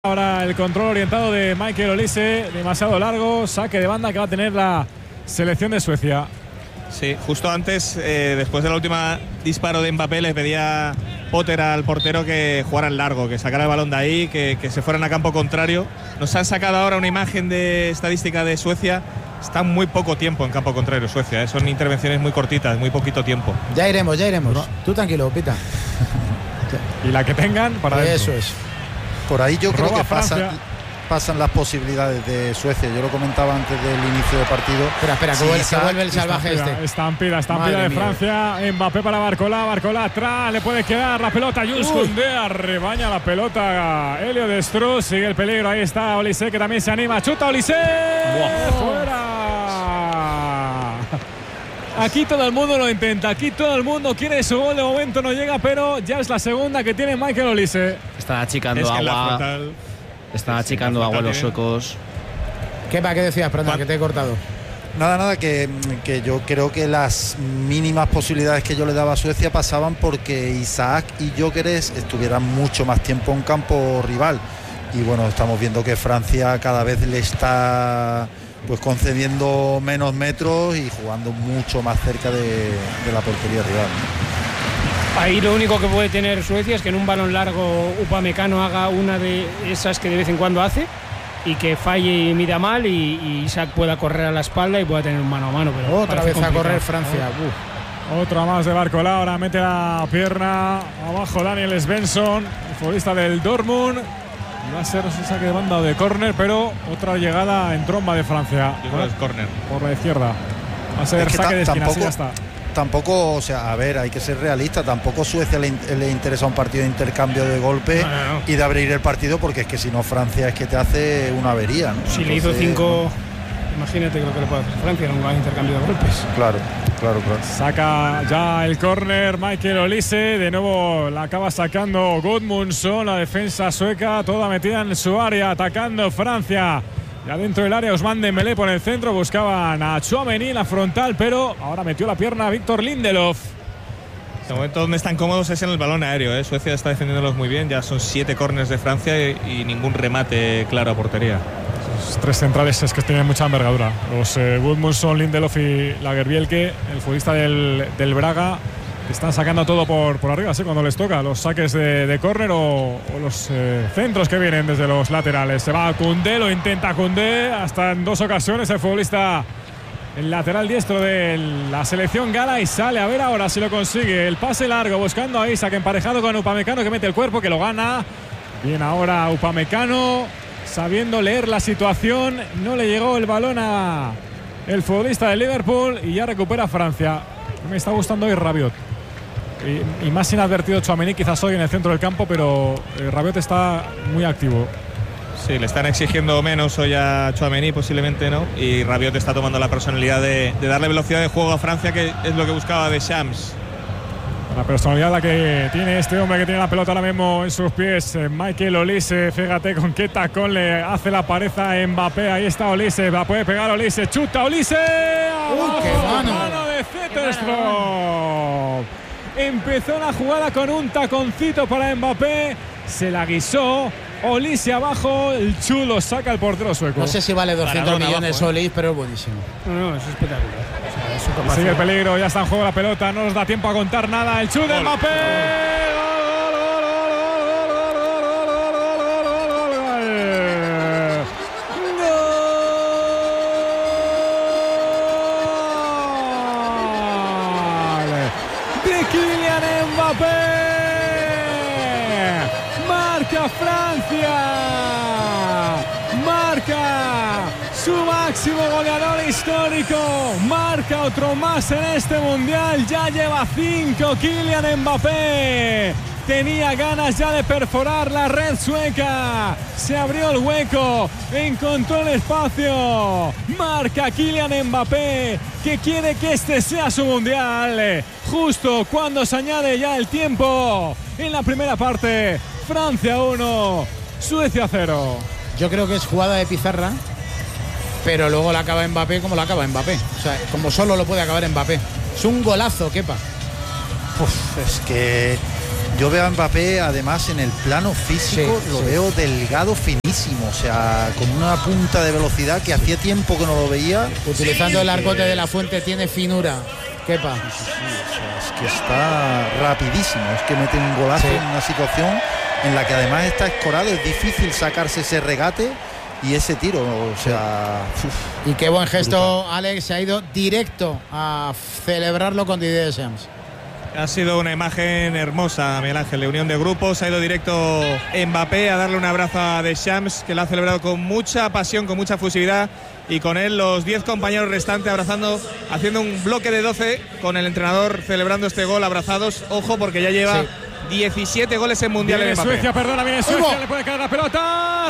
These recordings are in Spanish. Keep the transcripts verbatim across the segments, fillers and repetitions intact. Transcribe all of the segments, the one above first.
Ahora el control orientado de Michael Olise, demasiado largo, saque de banda que va a tener la selección de Suecia. Sí, justo antes, eh, después de la última disparo de Mbappé, le pedía Potter al portero que jugaran largo, que sacara el balón de ahí, que, que se fueran a campo contrario. Nos han sacado ahora una imagen de estadística de Suecia. Está muy poco tiempo en campo contrario Suecia, ¿eh? Son intervenciones muy cortitas, muy poquito tiempo. Ya iremos, ya iremos. No. Tú tranquilo, Pita. Y la que tengan para eso es. Por ahí yo creo Roba que pasan, pasan las posibilidades de Suecia. Yo lo comentaba antes del inicio del partido. Espera, espera, sí, que, vuelve, que vuelve el salvaje estampida, este. Estampida, estampida de Francia. Mbappé para Barcola, Barcola atrás, le puede quedar la pelota. Jules Koundé arrebaña la pelota. Elio Destruz, sigue el peligro. Ahí está Olise, que también se anima. Chuta Olise. Fuera. Aquí todo el mundo lo intenta, aquí todo el mundo quiere su gol, de momento no llega, pero ya es la segunda que tiene Michael Olise. Está achicando es que agua, frontal, están achicando agua los suecos. ¿Qué, ¿Qué decías, Pranda, que te he cortado? Nada, nada, que, que yo creo que las mínimas posibilidades que yo le daba a Suecia pasaban porque Isaac y Gyökeres estuvieran mucho más tiempo en campo rival. Y bueno, estamos viendo que Francia cada vez le está pues concediendo menos metros y jugando mucho más cerca de, de la portería rival. Ahí lo único que puede tener Suecia es que en un balón largo Upamecano haga una de esas que de vez en cuando hace y que falle y mida mal y, y Isaac pueda correr a la espalda y pueda tener un mano a mano. Pero otra vez complicado. A correr Francia. Uf. Otra más de Barcola, ahora mete la pierna abajo Daniel Svensson, el futbolista del Dortmund. Va a ser un saque de banda o de córner, pero otra llegada en tromba de Francia. Yo creo que es córner. Por la izquierda. Va a ser es que saque de esquina, tampoco, así ya está. Tampoco, o sea, a ver, hay que ser realista. Tampoco Suecia le, le interesa un partido de intercambio de golpe no, no, no. y de abrir el partido, porque es que si no Francia es que te hace una avería, ¿no? Si Entonces, le hizo cinco, no. Imagínate lo que le puede hacer Francia en un intercambio de golpes. Claro. Claro, claro. Saca ya el córner Michael Olise. De nuevo la acaba sacando Gudmundsson. La defensa sueca toda metida en su área, atacando Francia. Ya dentro del área Ousmane Dembélé por el centro. Buscaban a Tchouaméni la frontal, pero ahora metió la pierna Victor Lindelof. De momento donde están cómodos es en el balón aéreo, ¿eh? Suecia está defendiéndolos muy bien. Ya son siete córners de Francia y, y ningún remate claro a portería. Los tres centrales es que tienen mucha envergadura. Los eh, Gudmundsson, Lindelof y Lagerbielke, el futbolista del, del Braga, que están sacando todo por, por arriba, ¿sí? Cuando les toca los saques de, de córner o, o los eh, centros que vienen desde los laterales. Se va a Koundé, lo intenta Koundé hasta en dos ocasiones el futbolista, el lateral diestro de la selección gala, y sale a ver ahora si lo consigue. El pase largo buscando a Isaac, emparejado con Upamecano, que mete el cuerpo, que lo gana. Bien ahora Upamecano, sabiendo leer la situación. No le llegó el balón a el futbolista de Liverpool y ya recupera Francia. Me está gustando hoy Rabiot y, y más inadvertido Tchouaméni quizás hoy en el centro del campo, pero eh, Rabiot está muy activo. Sí, le están exigiendo menos hoy a Tchouaméni, posiblemente, ¿no? Y Rabiot está tomando la personalidad de, de darle velocidad de juego a Francia, que es lo que buscaba Deschamps. La personalidad la que tiene este hombre, que tiene la pelota ahora mismo en sus pies, Michael Olise. Fíjate con qué tacón le hace la pared a Mbappé. Ahí está Olise, la puede pegar Olise, chuta Olise. ¡Uy, qué mano! Mano de Zetterstrom. Empezó la jugada con un taconcito para Mbappé, se la guisó. Olise abajo, el chulo saca el portero sueco. No sé si vale doscientos millones abajo, ¿eh? Olise, pero es buenísimo. No, no, es espectacular. O sea, sigue el peligro, ya está en juego la pelota, no nos da tiempo a contar nada. El chute de Mbappé. De Kylian Mbappé. Marca Francia. Marca su máximo goleador histórico, marca otro más en este mundial, ya lleva cinco Kylian Mbappé. Tenía ganas ya de perforar la red sueca, se abrió el hueco, encontró el espacio, marca Kylian Mbappé, que quiere que este sea su mundial. Justo cuando se añade ya el tiempo en la primera parte, Francia uno, Suecia cero. Yo creo que es jugada de pizarra, pero luego la acaba Mbappé como la acaba Mbappé. O sea, como solo lo puede acabar Mbappé. Es un golazo, Kepa. Uf, es que yo veo a Mbappé además en el plano físico, Sí, lo sí. veo delgado, finísimo, o sea, con una punta de velocidad que hacía tiempo que no lo veía. Utilizando el arcote de la Fuente tiene finura. Kepa. Sí, sí, o sea, es que está rapidísimo, es que mete un golazo Sí. en una situación en la que además está escorado, es difícil sacarse ese regate y ese tiro, o sea, uf, Y qué buen gesto, Alex, se ha ido directo a celebrarlo con Didier Deschamps. Ha sido una imagen hermosa, Miguel Ángel, de unión de grupos. Ha ido directo Mbappé a darle un abrazo a Deschamps, que lo ha celebrado con mucha pasión, con mucha fusividad, y con él los diez compañeros restantes abrazando, haciendo un bloque de doce con el entrenador celebrando este gol abrazados. Ojo, porque ya lleva Sí. diecisiete goles en mundiales Viene Mbappé. Suecia, perdona, viene Suecia, ¡Hugo! le puede caer la pelota.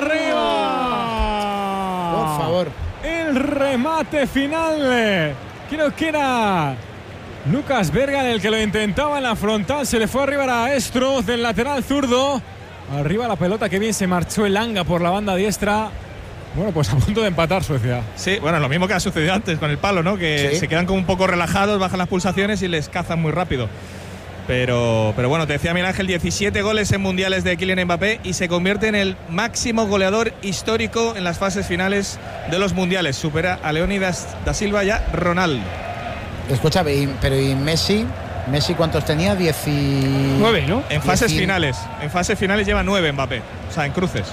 ¡Arriba! Por favor. El remate final. Creo que era Lucas Bergan el que lo intentaba en la frontal. Se le fue arriba a Estroz del lateral zurdo. Arriba la pelota, que bien se marchó el Anga por la banda diestra. Bueno, pues a punto de empatar Suecia. Sí, bueno, lo mismo que ha sucedido antes con el palo, ¿no? Que Sí. se quedan como un poco relajados, bajan las pulsaciones y les cazan muy rápido. Pero, pero bueno, te decía Miguel Ángel, diecisiete goles en mundiales de Kylian Mbappé y se convierte en el máximo goleador histórico en las fases finales de los mundiales. Supera a Leónidas da Silva y a Ronaldo. Escúchame, y- pero ¿y Messi? ¿Messi cuántos tenía? diecinueve. Nueve, ¿no? En fases Dieci- finales, en fases finales lleva nueve Mbappé, o sea, en cruces.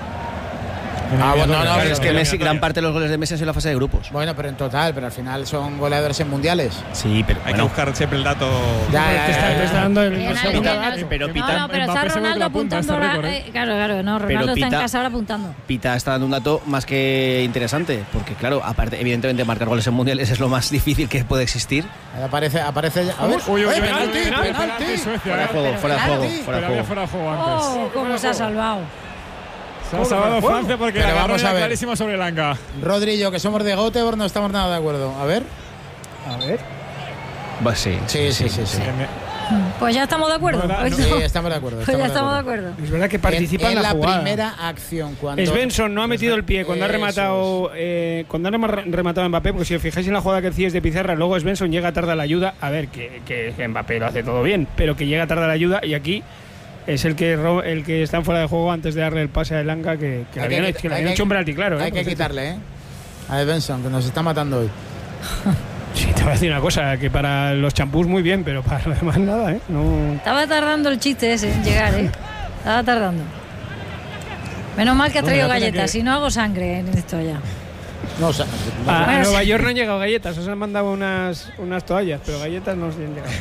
Ah, bueno, no, no, Claro, pero es que Messi, gran parte de los goles de Messi han sido en la fase de grupos. Bueno, pero en total, pero al final son goleadores en mundiales. Sí, pero Hay bueno, que buscar siempre el dato. Ya, Te ya, está, ya, te está ya. dando el Bien, el Alex, segundo bien, debate, no, pero no, Pita. no, pero está Mbappé seguro que Ronaldo lo apunta apuntando este ahora. récord, ¿eh? eh, claro, claro, no, Ronaldo está Pita- en casa ahora apuntando. Pita está dando un dato más que interesante, porque claro, aparte, evidentemente marcar goles en mundiales es lo más difícil que puede existir. Ahí Aparece, aparece. ya- A ver. Uy, uy, ¡Eh, uy, penalti, penalti, penalti! penalti, Suecia. Fuera de ¿eh? juego, fuera de juego, penalti. fuera de Pero había juego. fuera de juego antes. Oh, cómo se ha salvado. Se ha salvado Francia porque Pero la vamos carrera a ver. clarísima sobre el Anga. Rodri y yo, que somos de Göteborg, no estamos nada de acuerdo. A ver. A ver. Pues sí, Sí, sí, sí, sí. Pues ya estamos de acuerdo. No, no, Pues Sí, no. estamos de acuerdo. Pues ya estamos de acuerdo. Es verdad que participa en, en, en la, la jugada. primera acción. Cuando Svensson no ha metido el pie cuando ha Eso rematado eh, cuando ha rema- rematado a Mbappé, porque si os fijáis en la jugada que decíais de Pizarra, luego Svensson llega tarde a la ayuda. A ver, que, que, que Mbappé lo hace todo bien, pero que llega tarde a la ayuda, y aquí es el que ro- el que está en fuera de juego antes de darle el pase a Elanga, que, que le Hay que habían, quit- que le hay habían que- hecho un penalti, claro. Hay eh, que por cierto. quitarle, ¿eh? A Svensson, que nos está matando hoy. Sí, te voy a decir una cosa, que para los champús muy bien, pero para lo demás nada, ¿eh? No. Estaba tardando el chiste ese en llegar, ¿eh? Estaba tardando. Menos mal que has traído Bueno, ya tiene galletas, que- si no hago sangre en esto ya. No, o sea, A, a Bueno, Nueva sí. York no han llegado galletas, os han mandado unas, unas toallas, pero galletas no os han llegado.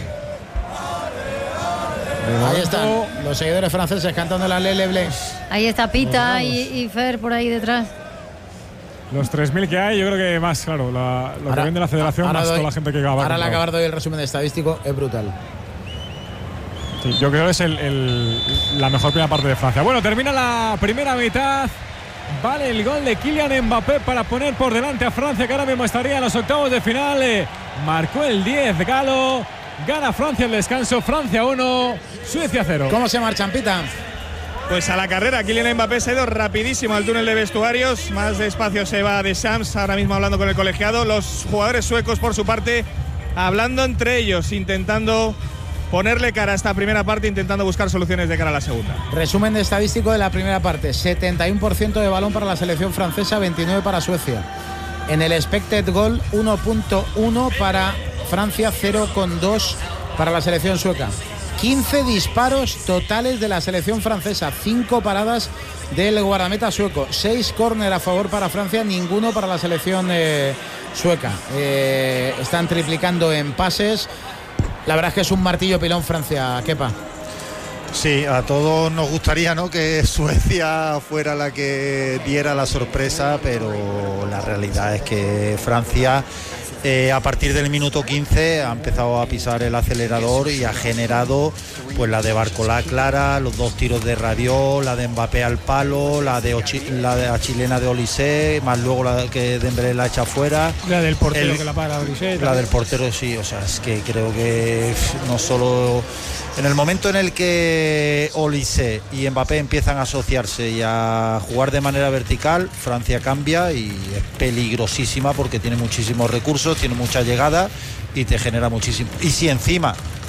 ahí están los seguidores franceses cantando la Lele Blé. Ahí está Pita y, y Fer por ahí detrás. Los tres mil que hay, yo creo que más, claro, la, lo que vende la federación, ahora más doy- toda la gente que va a Ahora comprar. le acabar de hoy el resumen estadístico, es brutal. Sí, yo creo que es el- el- la mejor primera parte de Francia. Bueno, termina la primera mitad. Vale el gol de Kylian Mbappé para poner por delante a Francia, que ahora mismo estaría en los octavos de final. Eh, marcó el diez Galo. Gana Francia el descanso. Francia uno, Suecia cero. ¿Cómo se marchan, Pita? Pues a la carrera, Kylian Mbappé se ha ido rapidísimo al túnel de vestuarios. Más despacio se va de Shams, ahora mismo hablando con el colegiado. Los jugadores suecos, por su parte, hablando entre ellos, intentando ponerle cara a esta primera parte, intentando buscar soluciones de cara a la segunda. Resumen de estadístico de la primera parte. setenta y uno por ciento de balón para la selección francesa, veintinueve para Suecia. En el expected goal, uno punto uno para Francia, cero coma dos para la selección sueca. quince disparos totales de la selección francesa, cinco paradas del guardameta sueco, seis córner a favor para Francia, ninguno para la selección eh, sueca. Eh, están triplicando en pases. La verdad es que es un martillo pilón Francia, Kepa. Sí, a todos nos gustaría, ¿no?, que Suecia fuera la que diera la sorpresa, pero la realidad es que Francia eh, a partir del minuto quince ha empezado a pisar el acelerador y ha generado pues la de Barcolá clara, los dos tiros de Rabiot, la de Mbappé al palo, la de Ochi, la de la chilena de Olise, más luego la que Dembélé la echa fuera. La del portero El- que la para Olise. La del portero, sí, o sea, es que creo que no solo en el momento en el que Olise y Mbappé empiezan a asociarse y a jugar de manera vertical, Francia cambia y es peligrosísima porque tiene muchísimos recursos, tiene mucha llegada y te genera muchísimo. Y si encima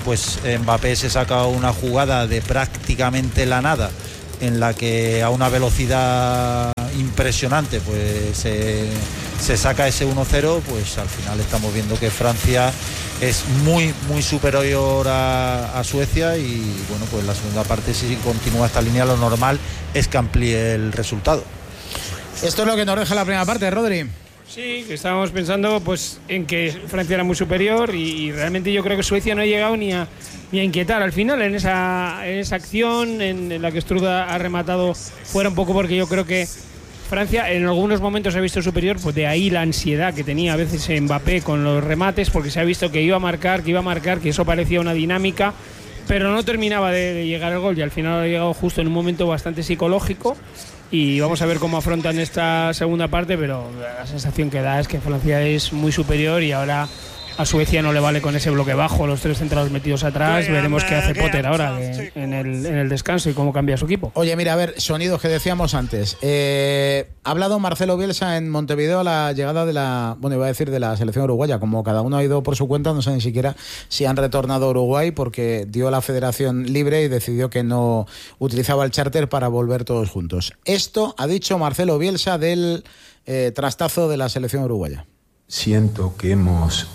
pues Mbappé se saca una jugada de prácticamente la nada, en la que a una velocidad impresionante pues se, se saca ese uno cero, pues al final estamos viendo que Francia es muy muy superior a, a Suecia, y bueno, pues la segunda parte, si continúa esta línea, lo normal es que amplíe el resultado. Esto es lo que nos deja la primera parte, Rodri. Sí, que estábamos pensando pues en que Francia era muy superior y, y realmente yo creo que Suecia no ha llegado ni a, ni a inquietar al final en esa, en esa acción en, en la que Struda ha rematado fuera, un poco porque yo creo que Francia en algunos momentos se ha visto superior, pues de ahí la ansiedad que tenía a veces Mbappé con los remates, porque se ha visto que iba a marcar, que iba a marcar, que eso parecía una dinámica, pero no terminaba de, de llegar el gol, y al final ha llegado justo en un momento bastante psicológico. Y vamos a ver cómo afrontan esta segunda parte, pero la sensación que da es que Francia es muy superior y ahora a Suecia no le vale con ese bloque bajo, los tres centrales metidos atrás. Veremos qué hace Potter ahora que, en, el, en el descanso, y cómo cambia su equipo. Oye, mira, a ver, sonidos que decíamos antes. Eh, ha hablado Marcelo Bielsa en Montevideo a la llegada de la, bueno, iba a decir de la selección uruguaya. Como cada uno ha ido por su cuenta, no sé ni siquiera si han retornado a Uruguay, porque dio la federación libre y decidió que no utilizaba el charter para volver todos juntos. Esto ha dicho Marcelo Bielsa del eh, trastazo de la selección uruguaya. Siento que hemos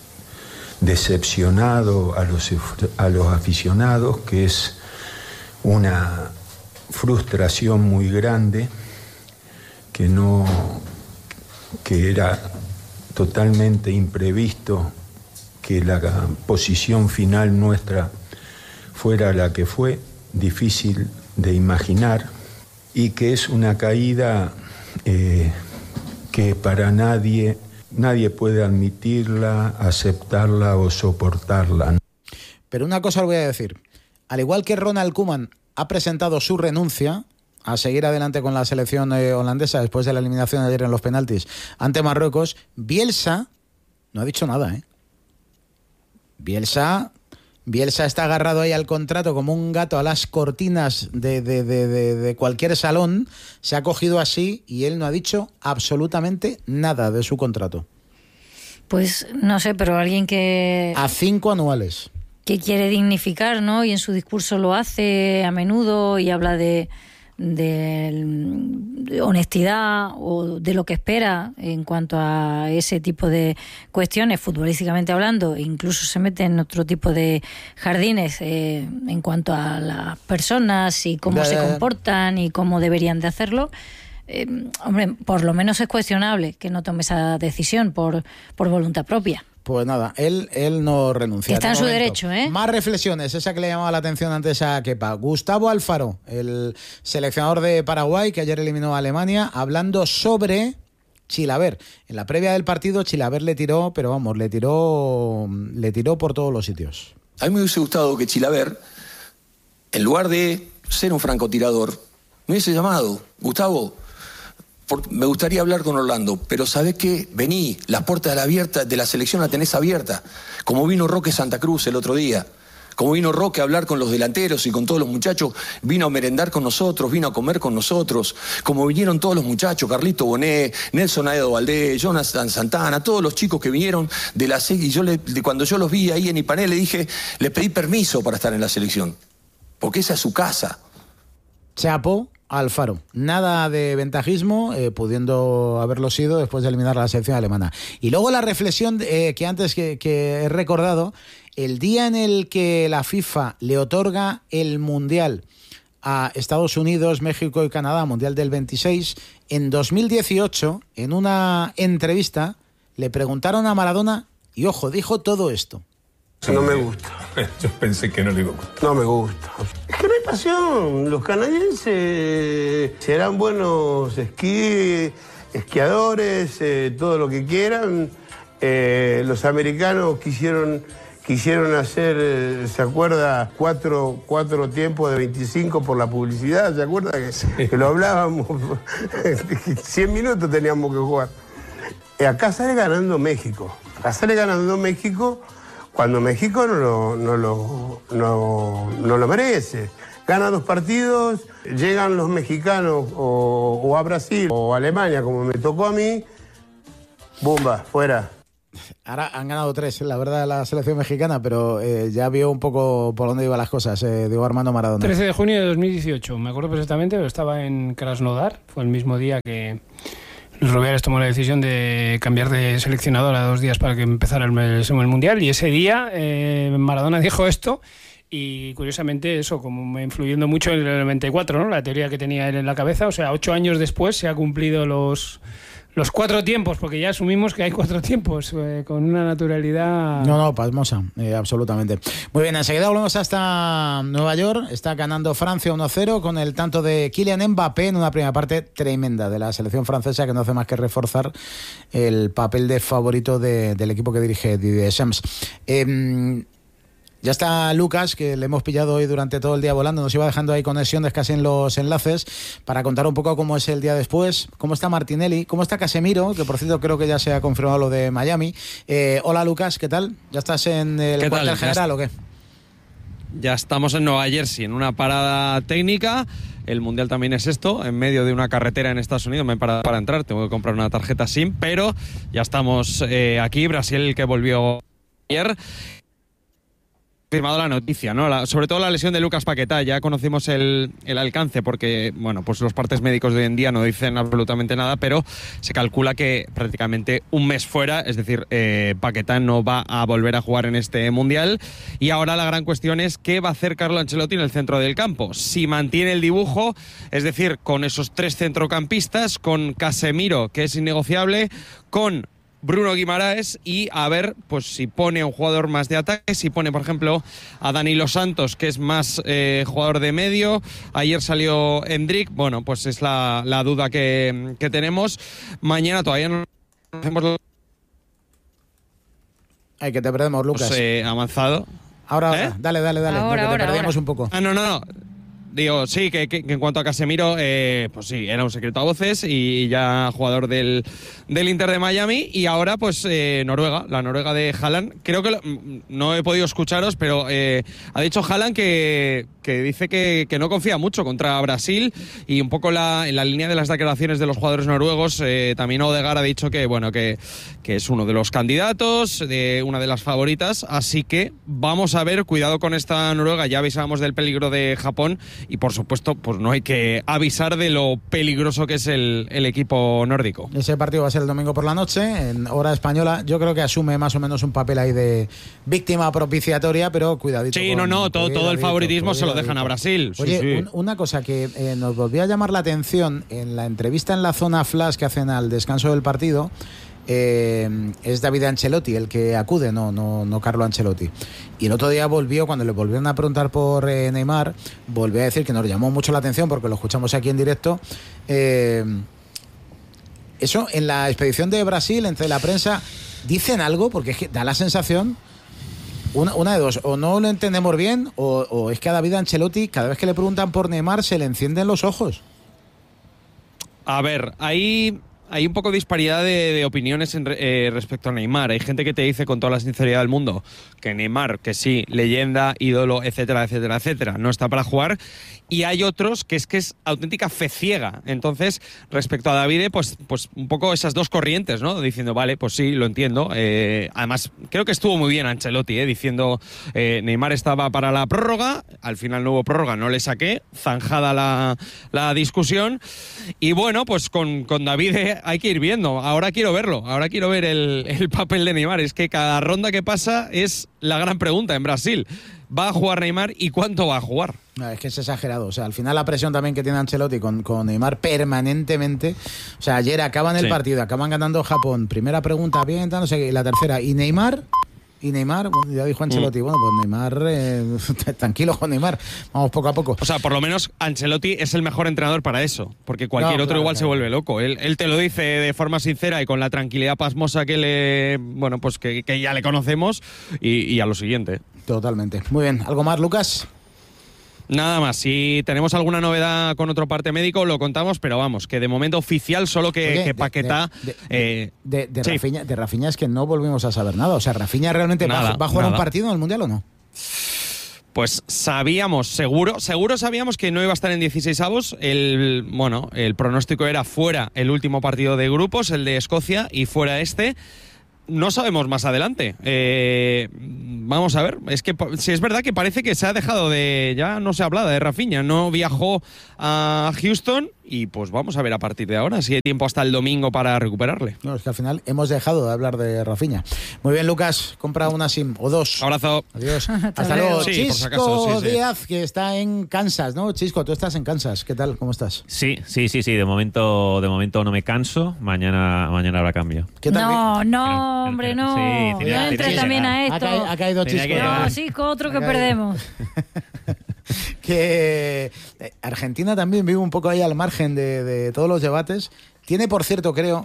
decepcionado a los, a los aficionados, que es una frustración muy grande, que no, que era totalmente imprevisto que la posición final nuestra fuera la que fue, difícil de imaginar, y que es una caída eh, que para nadie Nadie puede admitirla, aceptarla o soportarla. Pero una cosa os voy a decir. Al igual que Ronald Koeman ha presentado su renuncia a seguir adelante con la selección eh, holandesa después de la eliminación de ayer en los penaltis ante Marruecos, Bielsa no ha dicho nada, ¿eh? Bielsa, Bielsa está agarrado ahí al contrato como un gato a las cortinas de, de, de, de, de cualquier salón. Se ha cogido así y él no ha dicho absolutamente nada de su contrato. Pues no sé, pero alguien que... A cinco anuales. Que quiere dignificar, ¿no? Y en su discurso lo hace a menudo y habla de... de honestidad o de lo que espera en cuanto a ese tipo de cuestiones, futbolísticamente hablando. Incluso se mete en otro tipo de jardines eh, en cuanto a las personas y cómo de... se comportan y cómo deberían de hacerlo. Eh, hombre, por lo menos es cuestionable que no tome esa decisión por, por voluntad propia. Pues nada, él, él no renuncia. Está en su derecho, ¿eh? Más reflexiones, esa que le llamaba la atención antes a Kepa. Gustavo Alfaro, el seleccionador de Paraguay, que ayer eliminó a Alemania, hablando sobre Chilaver. En la previa del partido, Chilaver le tiró, pero vamos, le tiró, le tiró por todos los sitios. A mí me hubiese gustado que Chilaver, en lugar de ser un francotirador, me hubiese llamado: Gustavo, me gustaría hablar con Orlando, pero ¿sabés qué? Vení, las puertas de la, abierta, de la selección la tenés abierta, como vino Roque Santa Cruz el otro día, como vino Roque a hablar con los delanteros y con todos los muchachos, vino a merendar con nosotros, vino a comer con nosotros, como vinieron todos los muchachos, Carlito Bonet, Nelson Aedo Valdés, Jonathan Santana, todos los chicos que vinieron de la selección, y yo le, de cuando yo los vi ahí en Ipané le dije, le pedí permiso para estar en la selección, porque esa es su casa. Chapo Alfaro, nada de ventajismo, eh, pudiendo haberlo sido después de eliminar a la selección alemana. Y luego la reflexión eh, que antes que, que he recordado, el día en el que la FIFA le otorga el Mundial a Estados Unidos, México y Canadá, Mundial del veintiséis, en dos mil dieciocho, en una entrevista, le preguntaron a Maradona, y ojo, dijo todo esto. No me gusta. Yo pensé que no le iba a gustar. No me gusta. Es que no hay pasión. Los canadienses serán buenos esquí, esquiadores, eh, todo lo que quieran. Eh, los americanos quisieron, quisieron hacer, eh, ¿se acuerda? Cuatro, cuatro tiempos de veinticinco por la publicidad, ¿se acuerda? Que, sí. que lo hablábamos. cien minutos teníamos que jugar. Eh, acá sale ganando México. Acá sale ganando México cuando México no lo, no lo, no, no lo merece. Gana dos partidos, llegan los mexicanos o, o a Brasil o a Alemania, como me tocó a mí, ¡bumba! Fuera. Ahora han ganado tres, la verdad, la selección mexicana, pero eh, ya vio un poco por dónde iban las cosas, eh, Diego Armando Maradona. trece de junio de dos mil dieciocho, me acuerdo perfectamente, pero estaba en Krasnodar, fue el mismo día que Luis Rubiales tomó la decisión de cambiar de seleccionador a dos días para que empezara el, el, el Mundial, y ese día eh, Maradona dijo esto, y curiosamente eso, como influyendo mucho en el noventa y cuatro, ¿no? La teoría que tenía él en la cabeza, o sea, ocho años después se ha cumplido los... Los cuatro tiempos, porque ya asumimos que hay cuatro tiempos, eh, con una naturalidad... No, no, pasmosa, eh, absolutamente. Muy bien, enseguida volvemos hasta Nueva York. Está ganando Francia uno cero con el tanto de Kylian Mbappé en una primera parte tremenda de la selección francesa, que no hace más que reforzar el papel de favorito de, del equipo que dirige Didier Deschamps. Eh, Ya está Lucas, que le hemos pillado hoy durante todo el día volando, nos iba dejando ahí conexiones casi en los enlaces para contar un poco cómo es el día después, cómo está Martinelli, cómo está Casemiro, que por cierto creo que ya se ha confirmado lo de Miami. Eh, hola Lucas, ¿qué tal? ¿Ya estás en el cuartel general o qué? Ya estamos en Nueva Jersey, en una parada técnica. El Mundial también es esto, en medio de una carretera en Estados Unidos. Me he parado para entrar, tengo que comprar una tarjeta SIM, pero ya estamos eh, aquí. Brasil, que volvió ayer. Firmado la noticia, ¿no? La, sobre todo la lesión de Lucas Paquetá. Ya conocimos el, el alcance, porque bueno, pues los partes médicos de hoy en día no dicen absolutamente nada, pero se calcula que prácticamente un mes fuera, es decir, eh, Paquetá no va a volver a jugar en este Mundial. Y ahora la gran cuestión es qué va a hacer Carlo Ancelotti en el centro del campo. Si mantiene el dibujo, es decir, con esos tres centrocampistas, con Casemiro, que es innegociable, con Bruno Guimaraes, y a ver pues si pone a un jugador más de ataque, si pone por ejemplo a Danilo Santos, que es más eh, jugador de medio. Ayer salió Endrick, bueno, pues es la, la duda que, que tenemos. Mañana todavía no hacemos lo... Ay, que te perdemos, Lucas. Pues, eh, avanzado. Ahora, ¿Eh? dale, dale, dale, ahora, no, que ahora, te perdíamos ahora. un poco. Ah, no, no, no. Digo, sí, que, que, que en cuanto a Casemiro, eh, pues sí, era un secreto a voces y ya jugador del, del Inter de Miami. Y ahora, pues, eh, Noruega, la Noruega de Haaland. Creo que lo, no he podido escucharos, pero eh, ha dicho Haaland que, que dice que, que no confía mucho contra Brasil. Y un poco la, en la línea de las declaraciones de los jugadores noruegos, eh, también Odegaard ha dicho que, bueno, que, que es uno de los candidatos, de una de las favoritas. Así que vamos a ver, cuidado con esta Noruega. Ya avisábamos del peligro de Japón. Y por supuesto, pues no hay que avisar de lo peligroso que es el, el equipo nórdico. Ese partido va a ser el domingo por la noche, en hora española. Yo creo que asume más o menos un papel ahí de víctima propiciatoria, pero cuidadito. Sí, con, no, no, todo, todo el favoritismo cuidadito. se lo dejan a Brasil. Sí, Oye, sí. Un, una cosa que eh, nos volvió a llamar la atención en la entrevista en la zona flash que hacen al descanso del partido. Eh, es David Ancelotti el que acude, no, no, no Carlo Ancelotti. Y el otro día volvió, cuando le volvieron a preguntar por eh, Neymar, volvió a decir que nos llamó mucho la atención porque lo escuchamos aquí en directo. Eh, eso en la expedición de Brasil, entre la prensa, ¿dicen algo? Porque es que da la sensación, una, una de dos, o no lo entendemos bien, o, o es que a David Ancelotti, cada vez que le preguntan por Neymar, se le encienden los ojos. A ver, ahí hay un poco de disparidad de, de opiniones en, eh, respecto a Neymar. Hay gente que te dice con toda la sinceridad del mundo que Neymar, que sí, leyenda, ídolo, etcétera, etcétera, etcétera, no está para jugar. Y hay otros que es que es auténtica fe ciega. Entonces, respecto a Davide, pues, pues un poco esas dos corrientes, ¿no? Diciendo, vale, pues sí, lo entiendo. Eh, además, creo que estuvo muy bien Ancelotti, ¿eh? Diciendo, eh, Neymar estaba para la prórroga, al final no hubo prórroga, no le saqué, zanjada la, la discusión. Y bueno, pues con, con Davide hay que ir viendo. Ahora quiero verlo, ahora quiero ver el, el papel de Neymar. Es que cada ronda que pasa es la gran pregunta en Brasil. ¿Va a jugar Neymar y cuánto va a jugar? No, es que es exagerado. O sea, al final la presión también que tiene Ancelotti con, con Neymar permanentemente. O sea, ayer acaban el sí. partido, acaban ganando Japón. Primera pregunta, bien, no sé qué. Y la tercera, ¿y Neymar? Y Neymar, bueno, ya dijo Ancelotti, mm. bueno, pues Neymar, eh, tranquilo con Neymar, vamos poco a poco. O sea, por lo menos Ancelotti es el mejor entrenador para eso, porque cualquier no, otro claro, igual claro. se vuelve loco. Él, él te lo dice de forma sincera y con la tranquilidad pasmosa que le, bueno, pues que, que ya le conocemos y, y a lo siguiente. Totalmente. Muy bien, ¿algo más, Lucas? Nada más, si tenemos alguna novedad con otro parte médico lo contamos, pero vamos, que de momento oficial solo que, Oye, que Paquetá... De, de, eh, de, de, sí. Rafinha, de Rafinha es que no volvimos a saber nada. O sea, ¿Rafinha realmente nada, va, va a jugar nada. un partido en el Mundial o no? Pues sabíamos, seguro, seguro sabíamos que no iba a estar en dieciséis avos. El, bueno, el pronóstico era fuera el último partido de grupos, el de Escocia, y fuera este. no sabemos más adelante. Eh, vamos a ver. Es que si es verdad que parece que se ha dejado de... Ya no se habla de Rafinha. No viajó a Houston y pues vamos a ver a partir de ahora si hay tiempo hasta el domingo para recuperarle. No, es que al final hemos dejado de hablar de Rafinha. Muy bien, Lucas. Compra una SIM o dos. Abrazo. Adiós. Hasta luego. Sí, Chisco por si acaso, sí, sí. Díaz, que está en Kansas, ¿no? Chisco, tú estás en Kansas. ¿Qué tal? ¿Cómo estás? Sí, sí, sí, sí. De momento, de momento no me canso. Mañana, mañana habrá cambio. ¿Qué tal? No, no, hombre, no. Sí, tenía- no entres tenía que también llegar. a esto. Ha, caído, ha caído Tenía Chisco. que No, llegar. Chisco, otro que Ha caído. perdemos. Que eh, Argentina también vive un poco ahí al margen de, de todos los debates. Tiene, por cierto, creo,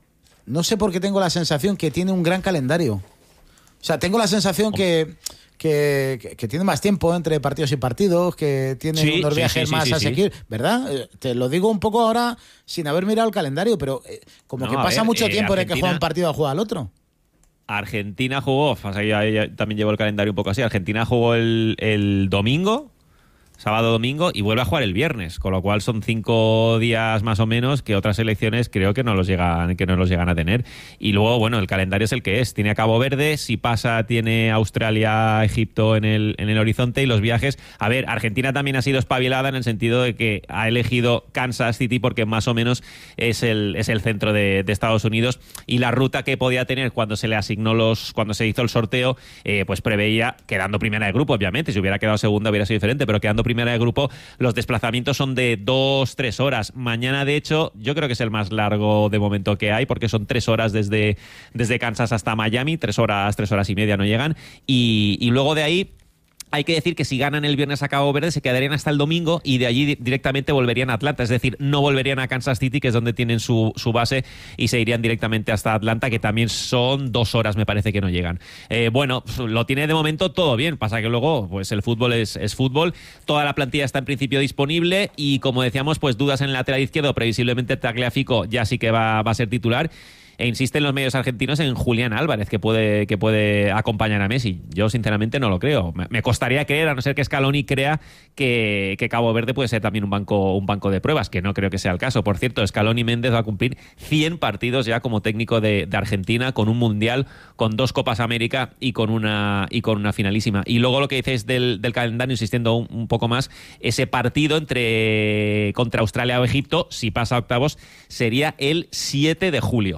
no sé por qué tengo la sensación que tiene un gran calendario. O sea, tengo la sensación que, que, que, que tiene más tiempo entre partidos y partidos, que tiene Sí, unos sí, viajes sí, sí, más sí, sí. asequibles, ¿verdad? Eh, Te lo digo un poco ahora sin haber mirado el calendario, pero eh, como No, que a pasa ver, mucho eh, tiempo en el que Argentina- juega un partido a jugar al otro. Argentina jugó, o sea, ya- ya también llevo el calendario un poco así. Argentina jugó el, el domingo, sábado domingo, y vuelve a jugar el viernes, con lo cual son cinco días más o menos que otras selecciones creo que no los llegan, que no los llegan a tener. Y luego, bueno, el calendario es el que es. Tiene a Cabo Verde, si pasa tiene Australia, Egipto en el, en el horizonte, y los viajes. A ver, Argentina también ha sido espabilada en el sentido de que ha elegido Kansas City porque más o menos es el, es el centro de, de Estados Unidos, y la ruta que podía tener cuando se le asignó los, cuando se hizo el sorteo, eh, pues preveía, quedando primera de grupo, obviamente, si hubiera quedado segunda hubiera sido diferente, pero quedando primera de grupo, los desplazamientos son de dos, tres horas. Mañana, de hecho, yo creo que es el más largo de momento que hay, porque son tres horas desde, desde Kansas hasta Miami, tres horas, tres horas y media no llegan, y, y luego de ahí hay que decir que si ganan el viernes a Cabo Verde se quedarían hasta el domingo y de allí di- directamente volverían a Atlanta, es decir, no volverían a Kansas City, que es donde tienen su, su base, y se irían directamente hasta Atlanta, que también son dos horas, me parece que no llegan. Eh, bueno, lo tiene de momento todo bien, pasa que luego pues el fútbol es, es fútbol, toda la plantilla está en principio disponible y, como decíamos, pues dudas en el lateral izquierdo, previsiblemente Tagliafico ya sí que va, va a ser titular. E insisten los medios argentinos en Julián Álvarez, que puede, que puede acompañar a Messi. Yo, sinceramente, no lo creo. Me, me costaría creer, a no ser que Scaloni crea que, que Cabo Verde puede ser también un banco, un banco de pruebas, que no creo que sea el caso. Por cierto, Scaloni Méndez va a cumplir cien partidos ya como técnico de, de Argentina, con un Mundial, con dos Copas América y con una, y con una finalísima. Y luego lo que dices del, del calendario, insistiendo un, un poco más, ese partido entre contra Australia o Egipto, si pasa a octavos, sería el siete de julio.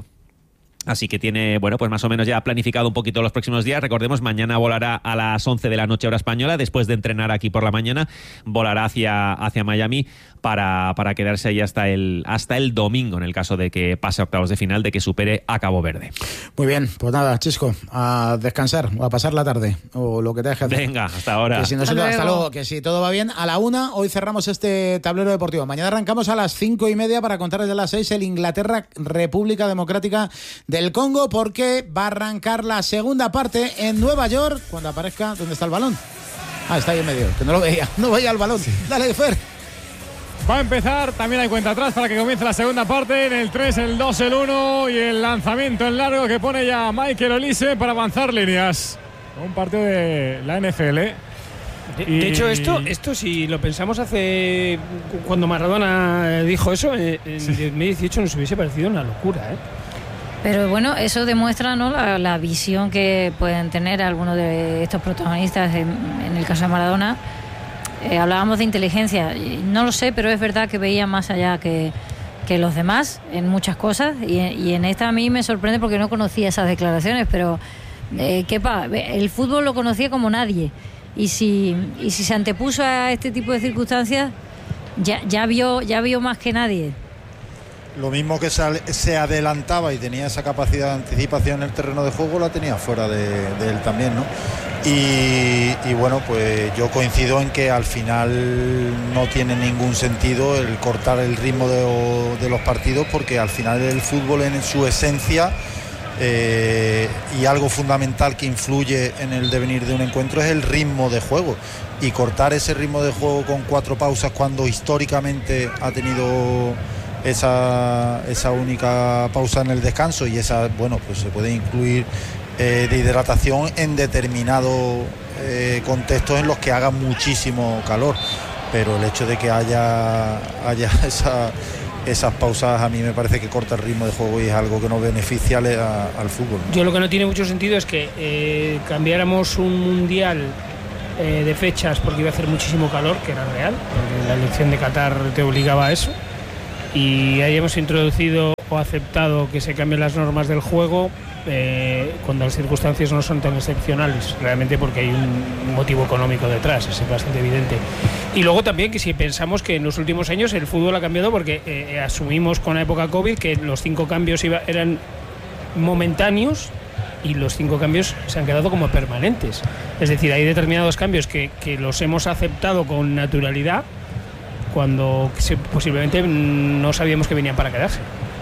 Así que tiene, bueno, pues más o menos ya planificado un poquito los próximos días. Recordemos, mañana volará a las once de la noche hora española, después de entrenar aquí por la mañana, volará hacia, hacia Miami para, para quedarse ahí hasta el, hasta el domingo, en el caso de que pase a octavos de final, de que supere a Cabo Verde. Muy bien, pues nada, Chisco, a descansar o a pasar la tarde o lo que tengas que hacer. Venga, hasta ahora. Que si nosotros, Hasta hasta luego. luego, que si todo va bien, a la una hoy cerramos este tablero deportivo. Mañana arrancamos a las cinco y media para contar desde las seis el Inglaterra República Democrática del Congo, porque va a arrancar la segunda parte en Nueva York cuando aparezca. ¿Dónde está el balón? Ah, está ahí en medio, que no lo veía, no veía el balón. Dale, Fer. Va a empezar, también hay cuenta atrás para que comience la segunda parte. En el tres, el dos, el uno y el lanzamiento en largo que pone ya Michael Olise para avanzar líneas. Un partido de la N F L. De, Y- de hecho, esto, esto si lo pensamos hace... Cuando Maradona dijo eso, en, en dos mil dieciocho nos hubiese parecido una locura, ¿eh? Pero bueno, eso demuestra, ¿no?, la, la visión que pueden tener algunos de estos protagonistas. En, en el caso de Maradona, eh, hablábamos de inteligencia. Y no lo sé, pero es verdad que veía más allá que, que los demás en muchas cosas. Y, y en esta a mí me sorprende porque no conocía esas declaraciones, pero eh, quepa, el fútbol lo conocía como nadie. Y si, y si se antepuso a este tipo de circunstancias, ya, ya, vio, ya vio más que nadie. Lo mismo que se, se adelantaba y tenía esa capacidad de anticipación en el terreno de juego, la tenía fuera de, de él también, ¿no? Y, y bueno, pues yo coincido en que al final no tiene ningún sentido el cortar el ritmo de, de los partidos, porque al final el fútbol en su esencia, eh, y algo fundamental que influye en el devenir de un encuentro, es el ritmo de juego. Y cortar ese ritmo de juego con cuatro pausas cuando históricamente ha tenido esa, esa única pausa en el descanso, y esa, bueno, pues se puede incluir eh, de hidratación en determinados eh, contextos en los que haga muchísimo calor, pero el hecho de que haya, haya esa, esas pausas a mí me parece que corta el ritmo de juego y es algo que no beneficia a, al fútbol. Yo lo que no tiene mucho sentido es que eh, cambiáramos un mundial eh, de fechas porque iba a hacer muchísimo calor, que era real, porque la elección de Qatar te obligaba a eso, y hayamos introducido o aceptado que se cambien las normas del juego eh, cuando las circunstancias no son tan excepcionales, realmente porque hay un motivo económico detrás, es bastante evidente. Y luego también que si pensamos que en los últimos años el fútbol ha cambiado porque eh, asumimos con la época COVID que los cinco cambios iba, eran momentáneos y los cinco cambios se han quedado como permanentes. Es decir, hay determinados cambios que, que los hemos aceptado con naturalidad cuando se, posiblemente no sabíamos que venían para quedarse.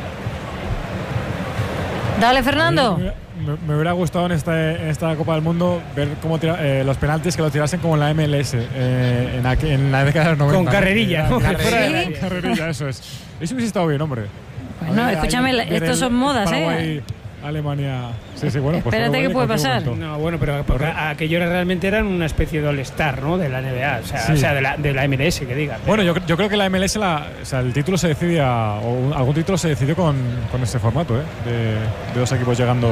Dale, Fernando. Me, me hubiera gustado en esta, en esta Copa del Mundo ver cómo tira, eh, los penaltis que los tirasen como en la M L S, eh, en, aqu- en la década de los noventa. Con carrerilla, ¿no? Carrerilla, ¿Sí? carrerilla, eso es. Eso hubiese estado bien, hombre. Bueno, Ahí, escúchame, ahí, estos el son modas, Paraguay, ¿eh? Alemania. Sí, sí, bueno, pues Espérate, ¿qué puede pasar? No, bueno, pero porque aquello realmente eran una especie de all-star, ¿no? De la N B A, o sea, Sí. o sea de, la, de la M L S, que diga. Bueno, yo, yo creo que la M L S, la, o sea, el título se decidía, o un- algún título se decidió con, con ese formato, ¿eh? De, de dos equipos llegando.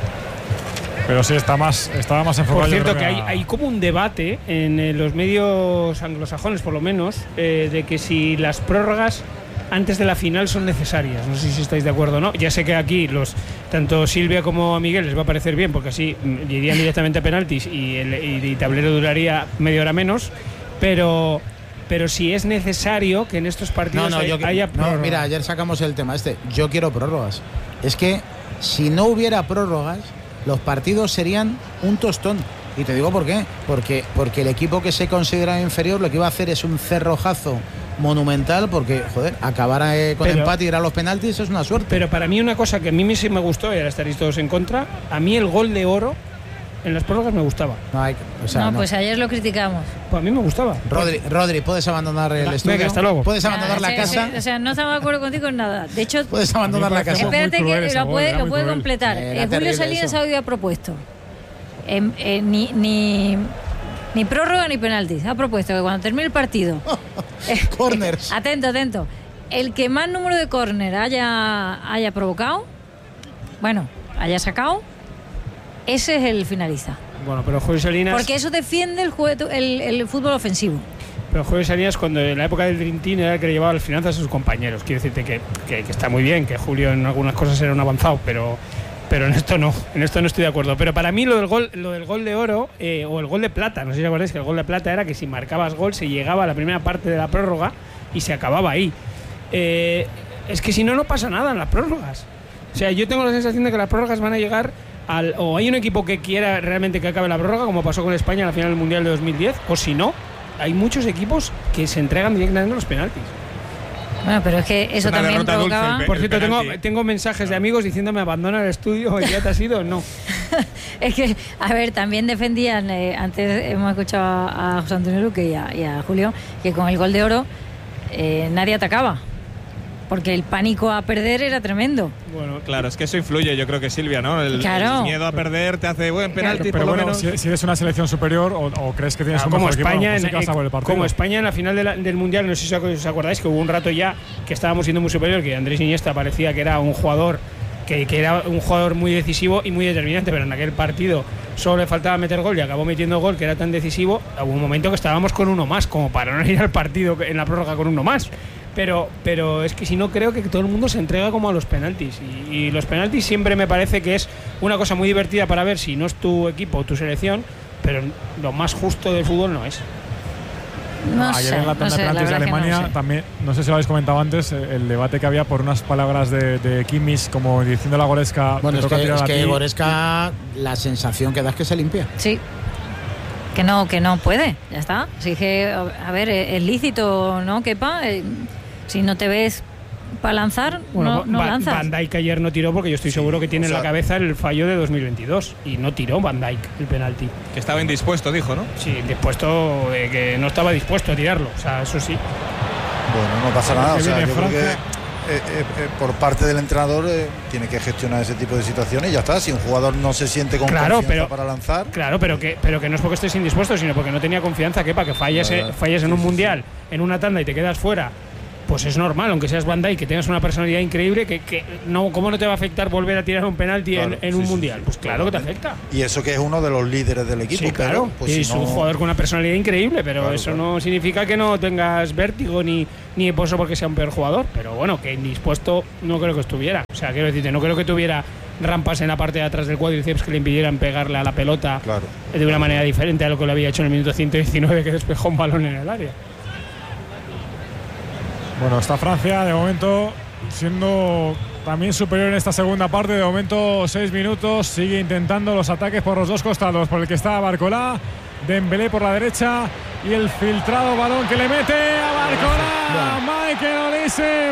Pero sí, está más, estaba más enfocado. Por yo cierto, creo que hay, a- hay como un debate en eh, los medios anglosajones, por lo menos, eh, de que si las prórrogas antes de la final son necesarias. No sé si estáis de acuerdo o no. Ya sé que aquí los tanto Silvia como a Miguel les va a parecer bien, porque así mm, irían directamente a penaltis y el y, y tablero duraría media hora menos, pero pero si es necesario que en estos partidos No, no, hay- yo, haya no, prórroga. mira, ayer sacamos el tema este. Yo quiero prórrogas. Es que si no hubiera prórrogas, los partidos serían un tostón. Y te digo por qué. Porque, porque el equipo que se considera inferior lo que iba a hacer es un cerrojazo monumental, porque, joder, acabar eh, con Pero- empate y ir a los penaltis es una suerte. Pero para mí una cosa que a mí sí me gustó, y ahora estaréis todos en contra, a mí el gol de oro en las prórrogas me gustaba. No, hay, o sea, no, no. pues ayer lo criticamos. Pues a mí me gustaba. Rodri, Rodri, puedes abandonar el Venga, estudio. hasta luego. Puedes abandonar Ah, la sí, casa. sí, o sea, no estamos de acuerdo contigo en nada. De hecho, Puedes abandonar la casa. espérate que lo puede, lo puede completar. Eh, Eh, era Julio terrible Salinas eso. había propuesto em, eh, ni, ni, ni prórroga ni penaltis. Ha propuesto que cuando termine el partido. eh, Corners. Atento, atento. El que más número de córner haya, haya provocado, bueno, haya sacado, ese es el finalista. Bueno, pero Julio Salinas. Porque eso defiende el, juego, el, el fútbol ofensivo. Pero Julio Salinas, cuando en la época del Dream Team, era el que le llevaba las finanzas a sus compañeros. Quiero decirte que, que, que está muy bien, que Julio en algunas cosas era un avanzado, pero, pero en esto no, en esto no estoy de acuerdo. Pero para mí lo del gol, lo del gol de oro eh, o el gol de plata, no sé si os acordáis que el gol de plata era que si marcabas gol se llegaba a la primera parte de la prórroga y se acababa ahí. Eh, es que si no, no pasa nada en las prórrogas. O sea, yo tengo la sensación de que las prórrogas van a llegar al, o hay un equipo que quiera realmente que acabe la prórroga, como pasó con España en la final del Mundial de dos mil diez, o si no, hay muchos equipos que se entregan directamente a los penaltis. Bueno, pero es que eso Una también derrota dulce, provocaba. el pe- Por cierto, tengo, tengo mensajes de amigos diciéndome abandona el estudio, ¿ya te has ido o no? Es que, a ver, también defendían, eh, antes hemos escuchado a, a José Antonio Luque y a, y a Julio, que con el gol de oro eh, nadie atacaba, porque el pánico a perder era tremendo. Bueno, claro, es que eso influye, yo creo que Silvia, ¿no? El, Claro. el miedo a perder te hace buen penalti, Pero por lo bueno, menos. si, si eres una selección superior o, o crees que tienes Ah, un como mejor España, equipo, pues sí en, que vas a por el partido. como España en la final de la- del Mundial, no sé si os acordáis que hubo un rato ya que estábamos siendo muy superior, que Andrés Iniesta parecía que era un jugador que, que era un jugador muy decisivo y muy determinante, pero en aquel partido solo le faltaba meter gol y acabó metiendo gol que era tan decisivo. Hubo un momento que estábamos con uno más, como para no ir al partido en la prórroga con uno más. Pero, pero es que si no, creo que todo el mundo se entrega como a los penaltis. Y, y los penaltis siempre me parece que es una cosa muy divertida para ver si no es tu equipo o tu selección, pero lo más justo del fútbol no es. No Ayer sé, en la no tanda sé, de la penaltis de verdad que no Alemania lo sé. también, no sé si lo habéis comentado antes, eh, el debate que había por unas palabras de, de Kimmich como diciendo a la Goretzka, Bueno, te es toca que, tirar es a que ti. Goretzka, la sensación que da es que se limpia. Sí. Que no, que no puede, ya está. Así que, a ver, es lícito, ¿no, Kepa? Eh, Si no te ves para lanzar, Bueno, no, no Van, lanzas. Van Dijk ayer no tiró porque yo estoy seguro que tiene o sea- en la cabeza el fallo de dos mil veintidós y no tiró Van Dijk el penalti. Que estaba indispuesto, dijo, ¿no? Sí, dispuesto, de que no estaba dispuesto a tirarlo, o sea, eso sí. Bueno, no pasa nada. O Que sea, viene yo creo que Francia. eh, eh, eh, por parte del entrenador eh, tiene que gestionar ese tipo de situaciones y ya está. Si un jugador no se siente con Claro, confianza pero- para lanzar, Claro, pero que, pero que no es porque estés indispuesto, sino porque no tenía confianza, que para que falles, Claro, falles en sí, un sí, mundial, en una tanda y te quedas fuera pues es normal, aunque seas Van Dijk, que tengas una personalidad increíble, que, que no, ¿cómo no te va a afectar volver a tirar un penalti claro, en, en sí, un sí, mundial? sí, pues claro que te afecta. Y eso que es uno de los líderes del equipo. Sí, claro, pero, pues, y si es no... un jugador con una personalidad increíble, pero claro, eso claro. no significa que no tengas vértigo ni, ni por eso porque sea un peor jugador. Pero bueno, que indispuesto no creo que estuviera. O sea, quiero decirte, no creo que tuviera rampas en la parte de atrás del cuádriceps que le impidieran pegarle a la pelota claro. de una manera diferente a lo que lo había hecho en el minuto ciento diecinueve, que despejó un balón en el área. Bueno, está Francia de momento siendo también superior en esta segunda parte. De momento seis minutos, sigue intentando los ataques por los dos costados, por el que está Barcola, Dembélé por la derecha y el filtrado balón que le mete a Barcola. Michael Olise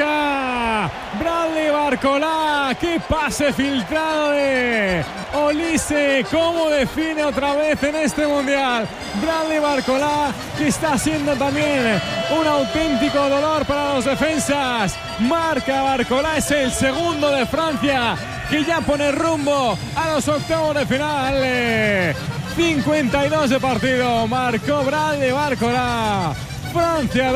marca. Bradley Barcola, qué pase filtrado de Olise, cómo define otra vez en este mundial. Bradley Barcola, que está siendo también un auténtico dolor para los defensas. Marca Barcola, es el segundo de Francia, que ya pone rumbo a los octavos de final. cincuenta y dos de partido, marcó Bradley Barcola. Francia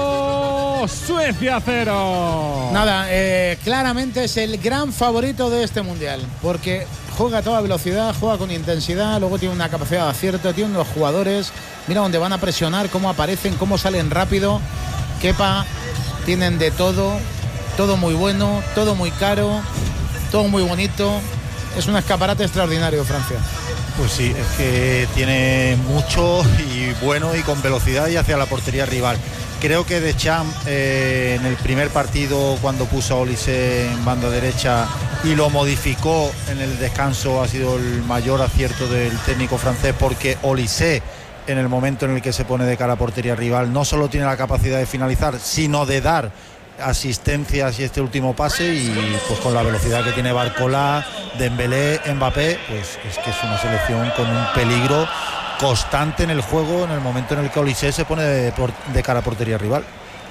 dos, Suecia cero. Nada, eh, claramente es el gran favorito de este mundial, porque juega a toda velocidad, juega con intensidad, luego tiene una capacidad de acierto, tiene unos jugadores, mira dónde van a presionar, cómo aparecen, cómo salen rápido. Kepa, tienen de todo, todo muy bueno, todo muy caro, todo muy bonito. Es un escaparate extraordinario Francia. Pues sí, es que tiene mucho y bueno y con velocidad y hacia la portería rival. Creo que Deschamps eh, en el primer partido, cuando puso a Olise en banda derecha y lo modificó en el descanso, ha sido el mayor acierto del técnico francés, porque Olise, en el momento en el que se pone de cara a portería rival, no solo tiene la capacidad de finalizar, sino de dar asistencias y este último pase, y pues con la velocidad que tiene Barcola, Dembélé, Mbappé, pues es que es una selección con un peligro constante en el juego en el momento en el que Olise se pone de, por, de cara a portería rival.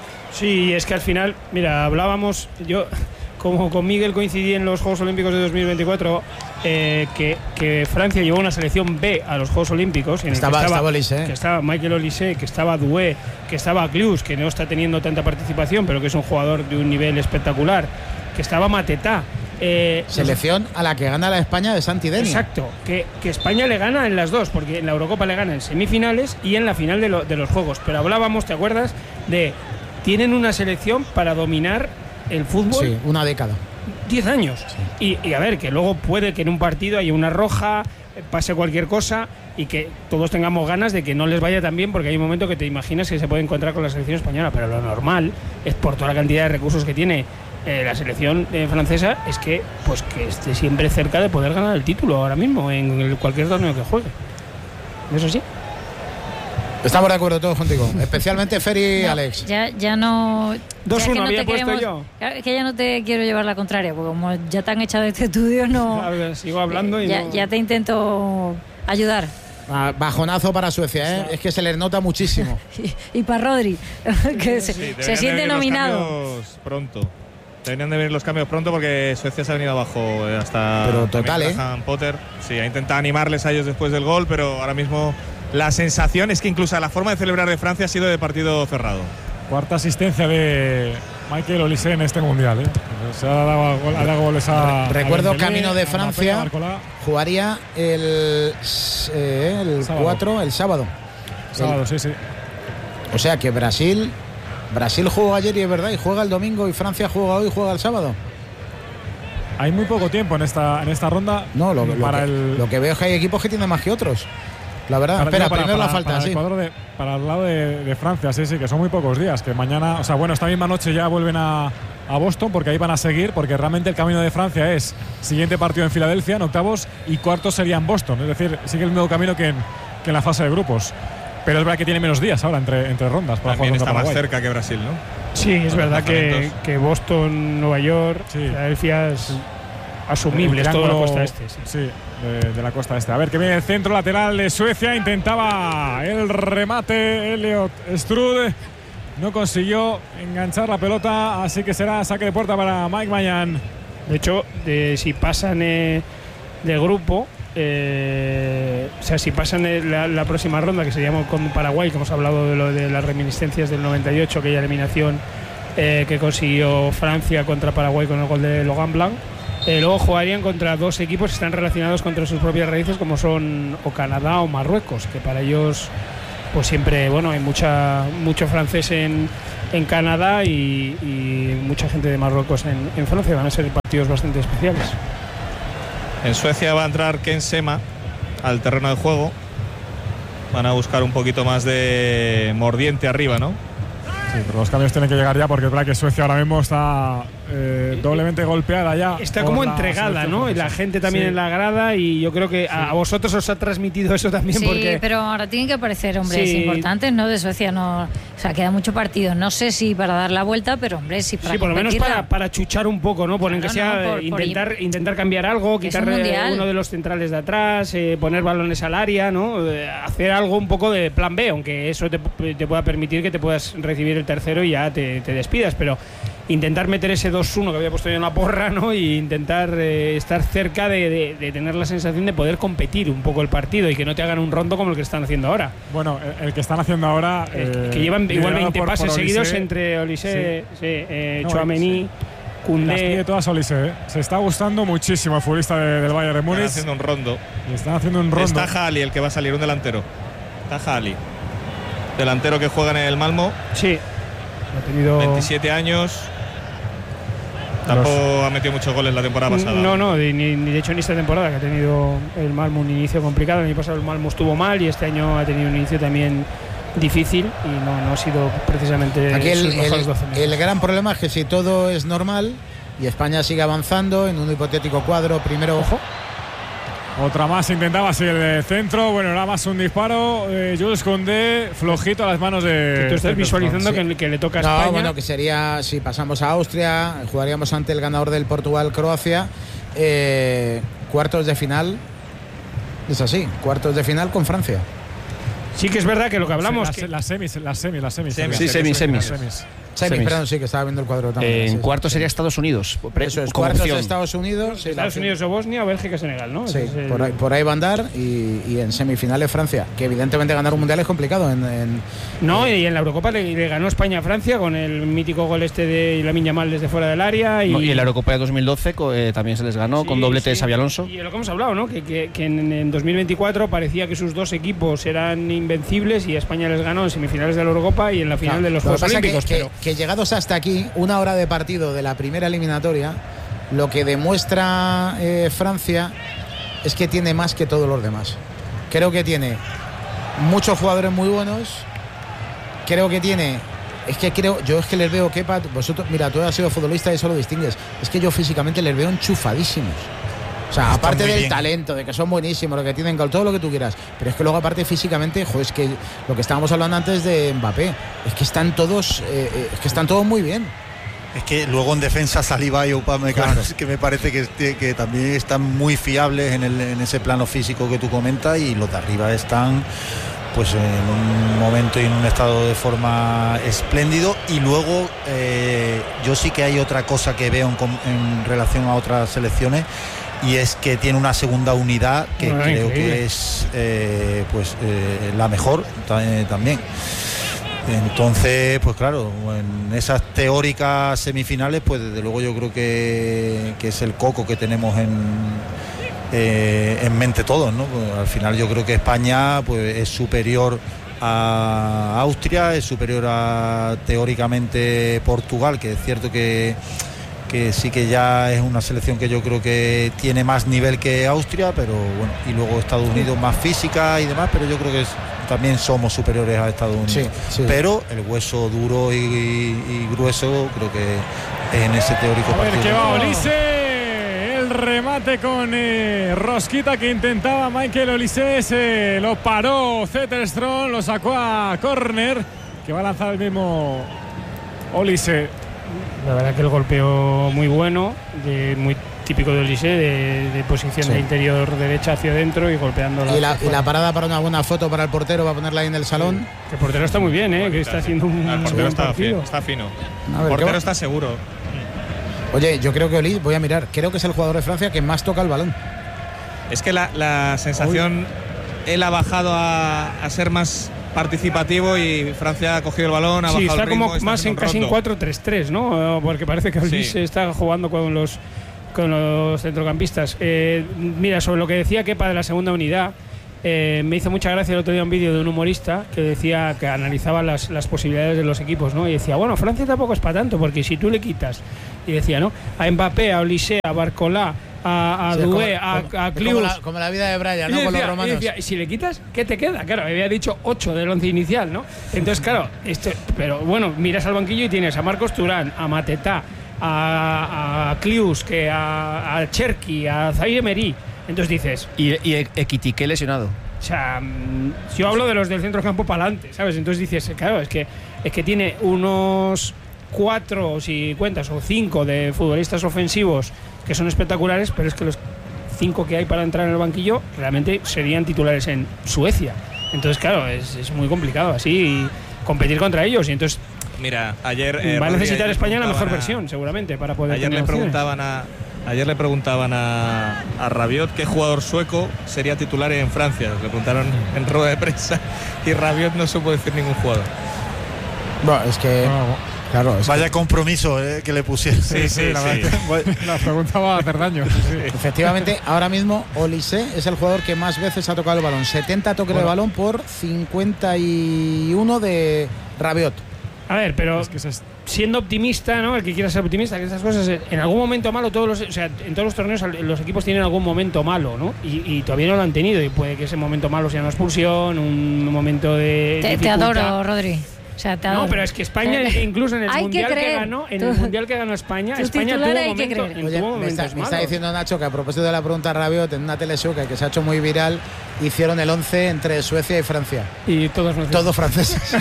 Sí, es que al final, mira, hablábamos, yo como con Miguel coincidí en los Juegos Olímpicos de dos mil veinticuatro, eh, que, que Francia llevó una selección B a los Juegos Olímpicos. En estaba, el que estaba, estaba Olise, que estaba Michael Olise, que estaba Doué, que estaba Clus, que no está teniendo tanta participación, pero que es un jugador de un nivel espectacular, que estaba Mateta. Eh, Selección a la que gana la España de Santi Deni. Exacto, que, que España le gana en las dos, porque en la Eurocopa le gana en semifinales y en la final de, lo, de los Juegos. Pero hablábamos, ¿te acuerdas? De tienen una selección para dominar el fútbol. Sí, una década. Diez años. Sí. Y, y a ver, que luego puede que en un partido haya una roja, pase cualquier cosa y que todos tengamos ganas de que no les vaya tan bien, porque hay un momento que te imaginas que se puede encontrar con la selección española, pero lo normal es, por toda la cantidad de recursos que tiene eh, la selección eh, francesa, es que pues que esté siempre cerca de poder ganar el título ahora mismo en el, cualquier torneo que juegue. Eso sí. Estamos de acuerdo todos contigo, especialmente Fer y no, Alex. Ya, ya no. dos uno no había te puesto queremos, yo. Es que ya no te quiero llevar la contraria, porque como ya te han echado de este estudio, no. Ver, sigo hablando y ya, no... ya te intento ayudar. Bajonazo para Suecia, ¿eh? Es que se les nota muchísimo. y, y para Rodri, que se, sí, se siente nominado. Pronto. Deberían de venir los cambios pronto, porque Suecia se ha venido abajo hasta. Pero total, ¿eh? Potter. Sí, ha intentado animarles a ellos después del gol, pero ahora mismo la sensación es que incluso la forma de celebrar de Francia ha sido de partido cerrado. Cuarta asistencia de Michael Olise en este mundial, ¿eh? Se ha dado, ha dado goles a. Recuerdo, a Dembélé, camino de a Francia, Mbappé, jugaría el, eh, el sábado. cuatro, el sábado. Sábado, el, sí, sí. O sea que Brasil. Brasil jugó ayer y es verdad, y juega el domingo, y Francia juega hoy y juega el sábado. Hay muy poco tiempo en esta, en esta ronda. No, lo, lo, para que, el, lo que veo es que hay equipos que tienen más que otros. La verdad, para, espera, no, para, primero para, la falta, para sí. El cuadro de, para el lado de, de Francia, sí, sí, que son muy pocos días. Que mañana, o sea, bueno, esta misma noche ya vuelven a, a Boston, porque ahí van a seguir, porque realmente el camino de Francia es siguiente partido en Filadelfia, en octavos, y cuarto sería en Boston. Es decir, sigue el mismo camino que en, que en la fase de grupos. Pero es verdad que tiene menos días ahora entre, entre rondas. Para También jugar está más Paraguay. cerca que Brasil, ¿no? Sí, es verdad que, que Boston, Nueva York, sí. Filadelfia es asumible, es toda la costa este. Sí, sí de, de la costa este. A ver, que viene el centro lateral de Suecia. Intentaba el remate Elliot Strude. No consiguió enganchar la pelota, así que será saque de puerta para Mike Mañán. De hecho, de, si pasan eh, de grupo, eh, o sea, si pasan eh, la, la próxima ronda, que sería con Paraguay, que hemos hablado de lo de las reminiscencias del noventa y ocho, aquella eliminación eh, que consiguió Francia contra Paraguay con el gol de Logan Blanc. Eh, luego jugarían contra dos equipos que están relacionados contra sus propias raíces, como son o Canadá o Marruecos, que para ellos pues siempre, bueno, hay mucha mucho francés en, en Canadá y, y mucha gente de Marruecos en, en Francia. Van a ser partidos bastante especiales. En Suecia va a entrar Ken Sema al terreno de juego. Van a buscar un poquito más de mordiente arriba, ¿no? Sí, pero los cambios tienen que llegar ya, porque es verdad que Suecia ahora mismo está eh, doblemente golpeada ya. Está como entregada, ¿no? Y la gente también sí. en la grada, y yo creo que sí. a vosotros os ha transmitido eso también. Sí, porque pero ahora tienen que aparecer hombres sí. importantes, ¿no? De Suecia no... O sea, queda mucho partido. No sé si para dar la vuelta, pero hombre, sí para Sí, por lo menos para, para chuchar un poco, ¿no? Por claro, que sea no, por, intentar, por... intentar cambiar algo, quitar uno de los centrales de atrás, eh, poner balones al área, ¿no? Eh, hacer algo un poco de plan B, aunque eso te, te pueda permitir que te puedas recibir el tercero y ya te, te despidas, pero intentar meter ese dos uno que había puesto yo en la porra, ¿no? Y intentar eh, estar cerca de, de, de tener la sensación de poder competir un poco el partido y que no te hagan un rondo como el que están haciendo ahora. Bueno, el, el que están haciendo ahora... Eh, que llevan igual veinte por, pases por seguidos entre Olise, sí. sí, eh, no, Tchouaméni, sí. Koundé... Las todas Olise, ¿eh? Se está gustando muchísimo el futbolista de, del Bayern de Múnich. Están haciendo un rondo. Y están haciendo un rondo. Está Hali el que va a salir, un delantero. Está Hali. Delantero que juega en el Malmo. Sí. Ha tenido veintisiete años. Tampoco Los... ha metido muchos goles la temporada pasada. No, no, ni, ni de hecho ni esta temporada, que ha tenido el Malmo un inicio complicado. El año pasado el Malmo estuvo mal y este año ha tenido un inicio también difícil y no, no ha sido precisamente Aquí el, sus mejores doce minutos. El gran problema es que si todo es normal y España sigue avanzando en un hipotético cuadro, primero... Ojo. Otra más, intentaba así el de centro. Bueno, era más un disparo. Eh, Jules Koundé, flojito a las manos de. Tú estás visualizando sí. que, que le toca a España. No, bueno, que sería si pasamos a Austria, jugaríamos ante el ganador del Portugal-Croacia. Eh, cuartos de final. Es así, cuartos de final con Francia. Sí que es verdad que lo que hablamos. Sí, las, que... semis, las semis, las semis. semis sí, semis, semis. semis. Semis, perdón, sí, que estaba viendo el cuadro también. Eh, en sí, cuartos sí. sería Estados Unidos. Eso es, cuartos de Estados Unidos. Sí, Estados Unidos o Bosnia o Bélgica, Senegal, ¿no? Sí, es el... por, ahí, por ahí va a andar y, y en semifinales Francia, que evidentemente ganar un mundial es complicado. En, en, no, y en la Eurocopa le, le ganó España a Francia con el mítico gol este de Lamine Yamal desde fuera del área. Y, no, y en la Eurocopa de dos mil doce eh, también se les ganó sí, con doblete sí. de Xabi Alonso. Y lo que hemos hablado, ¿no? Que, que, que en, en dos mil veinticuatro parecía que sus dos equipos eran invencibles y España les ganó en semifinales de la Eurocopa y en la final claro, de los Juegos Olímpicos. Que, pero... que, que llegados hasta aquí, una hora de partido de la primera eliminatoria, lo que demuestra eh, Francia es que tiene más que todos los demás. Creo que tiene muchos jugadores muy buenos. Creo que tiene, es que creo, yo es que les veo, Kepa, vosotros, mira, tú has sido futbolista y eso lo distingues. Es que yo físicamente les veo enchufadísimos. O sea, Está aparte del bien. talento, de que son buenísimos, lo que tienen gol, todo lo que tú quieras. Pero es que luego, aparte físicamente, joder, es que lo que estábamos hablando antes de Mbappé, es que están todos, eh, es que están todos muy bien. Es que luego en defensa Saliba y Upamecano, claro. que me parece que, que también están muy fiables en, el, en ese plano físico que tú comentas, y los de arriba están pues en un momento y en un estado de forma espléndido. Y luego eh, yo sí que hay otra cosa que veo en, en relación a otras selecciones, y es que tiene una segunda unidad que bueno, creo increíble. que es eh, pues eh, la mejor eh, también. Entonces, pues claro, en esas teóricas semifinales, pues desde luego yo creo que, que es el coco que tenemos en, eh, en mente todos, ¿no? Pues al final yo creo que España pues es superior a Austria, es superior a teóricamente Portugal, que es cierto que que sí que ya es una selección que yo creo que tiene más nivel que Austria, pero bueno, y luego Estados Unidos más física y demás, pero yo creo que es, también somos superiores a Estados Unidos. Sí, sí. Pero el hueso duro y, y grueso creo que es en ese teórico a ver, partido. Que va Olise, el remate con eh, Rosquita que intentaba Michael Olise, se lo paró Zetterström, lo sacó a córner, que va a lanzar el mismo Olise. La verdad que el golpeo muy bueno, de, muy típico de Olise, de, de posición sí. de interior derecha hacia adentro y golpeando la, y la, y la parada para una buena foto para el portero, va a ponerla ahí en el salón. Sí. El portero está muy bien, ¿eh? Que está haciendo un el portero buen está, partido. Fino, está fino. A ver, el portero está seguro. Oye, yo creo que Olise, voy a mirar, creo que es el jugador de Francia que más toca el balón. Es que la, la sensación, Uy. él ha bajado a, a ser más participativo y Francia ha cogido el balón, ha sí, bajado está el ritmo, como más en casi en cuatro tres tres, ¿no? Porque parece que Olise Sí. está jugando con los con los centrocampistas. Eh, mira, sobre lo que decía Kepa de la segunda unidad, eh, me hizo mucha gracia el otro día un vídeo de un humorista que decía que analizaba las, las posibilidades de los equipos, ¿no? Y decía, bueno, Francia tampoco es para tanto, porque si tú le quitas, y decía, ¿no? A Mbappé, a Olise, a Barcola, a, a Sí, Doué, como- a, como- a como Klius. la- como la vida de Brian, Y ¿no? decía- Con los y romanos. decía, y si le quitas, ¿qué te queda? Claro, había dicho ocho del once inicial, ¿no? Entonces, claro, esto, pero bueno, miras al banquillo y tienes a Marcos Turán, a Matetá, a, a Klius, que a, a Cherki, a Zaire Emery. Entonces dices, Y, y Ekitike lesionado. o sea, mm, yo hablo de los del centro campo para adelante, ¿sabes? Entonces dices, claro, es que, es que tiene unos cuatro, si cuentas, o cinco de futbolistas ofensivos que son espectaculares, pero es que los cinco que hay para entrar en el banquillo realmente serían titulares en Suecia. Entonces, claro, es, es muy complicado así competir contra ellos. Y entonces Mira, ayer va eh, a Rodri, necesitar ayer España la mejor preguntaban a- versión, seguramente, para poder Ayer tener le opciones. preguntaban a ayer le preguntaban a, a Rabiot qué jugador sueco sería titular en Francia. Le preguntaron en rueda de prensa y Rabiot no supo decir ningún jugador. Bueno, es que. Claro, es Vaya compromiso eh, que le pusieron. Sí, sí, la sí. verdad que la pregunta va a hacer daño. Sí, sí. Efectivamente, ahora mismo Olise es el jugador que más veces ha tocado el balón. setenta toques de Bueno. balón por cincuenta y uno de Rabiot. A ver, pero Es que ese es- siendo optimista, ¿no? El que quiera ser optimista, que estas cosas, en algún momento malo, todos los, o sea, en todos los torneos los equipos tienen algún momento malo, ¿no? Y, y todavía no lo han tenido, y puede que ese momento malo sea una expulsión, un momento de Te, te dificultad. adoro, Rodri. O sea, te No, adoro. pero es que España, Eh, incluso en el hay que mundial que, creer. ganó, en Tú- el mundial que ganó España, tus España tuvo titulares hay que momentos, creer. en- Oye, tuvo me momentos está, me está malos. diciendo Nacho que a propósito de la pregunta a Rabiot, en una teleshow que se ha hecho muy viral, hicieron el once entre Suecia y Francia. Y todos franceses. Todos franceses.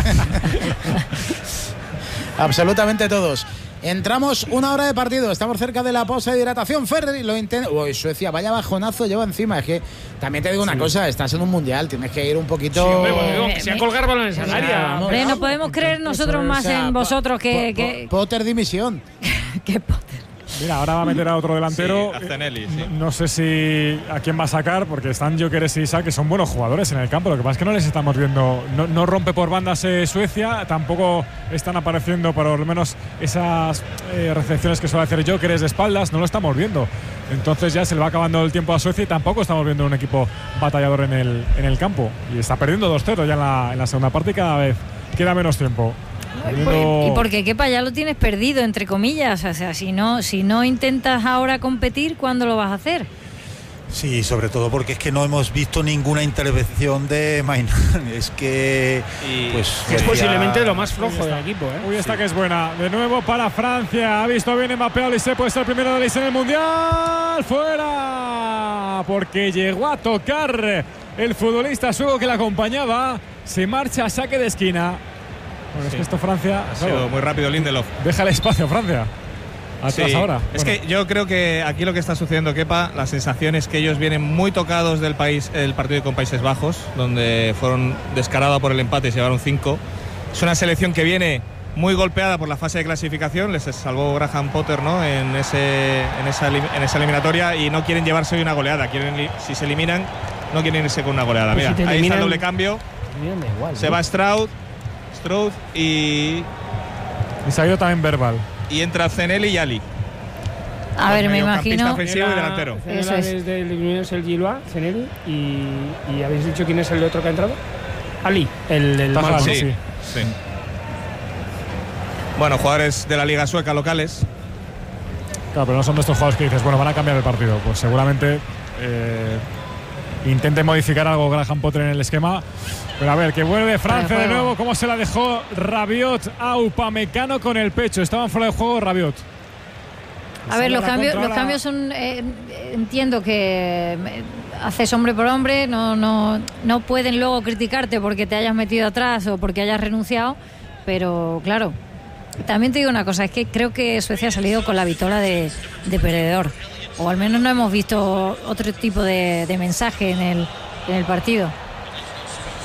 Absolutamente todos. Entramos una hora de partido, estamos cerca de la pausa de hidratación. Ferri lo intenta. Uy, Suecia, vaya bajonazo lleva encima. Es que también te digo una cosa, estás en un mundial, tienes que ir un poquito. Sí, hombre, pues digo, que sea me- colgar balones al Sí, área. vamos. Hombre, no podemos creer nosotros Eso, más o sea, en vosotros Po- que. Po- que, Potter dimisión. que Potter. Mira, ahora va a meter a otro delantero. Sí, a Zenelli, sí. No sé si a quién va a sacar, porque están Gyökeres y Isak, que son buenos jugadores en el campo. Lo que pasa es que no les estamos viendo. No, no rompe por bandas eh, Suecia, tampoco están apareciendo por lo menos esas eh, recepciones que suele hacer Gyökeres de espaldas. No lo estamos viendo. Entonces ya se le va acabando el tiempo a Suecia y tampoco estamos viendo un equipo batallador en el, en el campo. Y está perdiendo dos cero ya en la, en la segunda parte y cada vez queda menos tiempo. Perdiendo- Y porque Kepa ya lo tienes perdido, entre comillas. O sea, si no, si no intentas ahora competir, ¿cuándo lo vas a hacer? Sí, sobre todo porque es que no hemos visto ninguna intervención de Mainan. Es que Y- pues Que es sería- posiblemente lo más flojo del equipo, ¿eh? Uy, esta que es buena. De nuevo para Francia. Ha visto bien Mbappé. Olise puede ser el primero de Olise en el Mundial. ¡Fuera! Porque llegó a tocar el futbolista sueco que le acompañaba. Se marcha a saque de esquina. Bueno, es Sí. que esto Francia. Ha claro, sido muy rápido Lindelof. deja el espacio Francia. Atrás Sí. ahora. Es Bueno, que yo creo que aquí lo que está sucediendo, Kepa, la sensación es que ellos vienen muy tocados del país, el partido con Países Bajos, donde fueron descarados por el empate y se llevaron cinco. Es una selección que viene muy golpeada por la fase de clasificación, les salvó Graham Potter, ¿no? en, ese, en, esa, elim- en esa eliminatoria, y no quieren llevarse hoy una goleada. Quieren, li- si se eliminan, no quieren irse con una goleada. Pues Mira, si te ahí está eliminan- el doble cambio. Miren, da igual, Se ¿no? va Stroud, Stroud y, y se ha ido también verbal. y entra Zenelli y Ali. A ver, me mediocampista imagino. ofensivo y delantero. Zenela Eso es. desde el es el Gillois, Zenelli, y, y habéis dicho quién es el otro que ha entrado. Ali, el, el Taha, malo. sí. Sí, sí. Bueno, jugadores de la Liga Sueca locales. Claro, pero no son de estos jugadores que dices, bueno, van a cambiar el partido. Pues seguramente eh, intente modificar algo Graham Potter en el esquema. Pero a ver, que vuelve Francia de juego. nuevo. ¿Cómo se la dejó Rabiot a Upamecano con el pecho? Estaban fuera de juego Rabiot. A ver, los Sale la cambios, contra los ahora. cambios son. eh, entiendo que eh, haces hombre por hombre, no, no, no pueden luego criticarte porque te hayas metido atrás o porque hayas renunciado, pero claro. También te digo una cosa, es que creo que Suecia ha salido con la vitola de, de perdedor. O al menos no hemos visto otro tipo de, de mensaje en el, en el partido.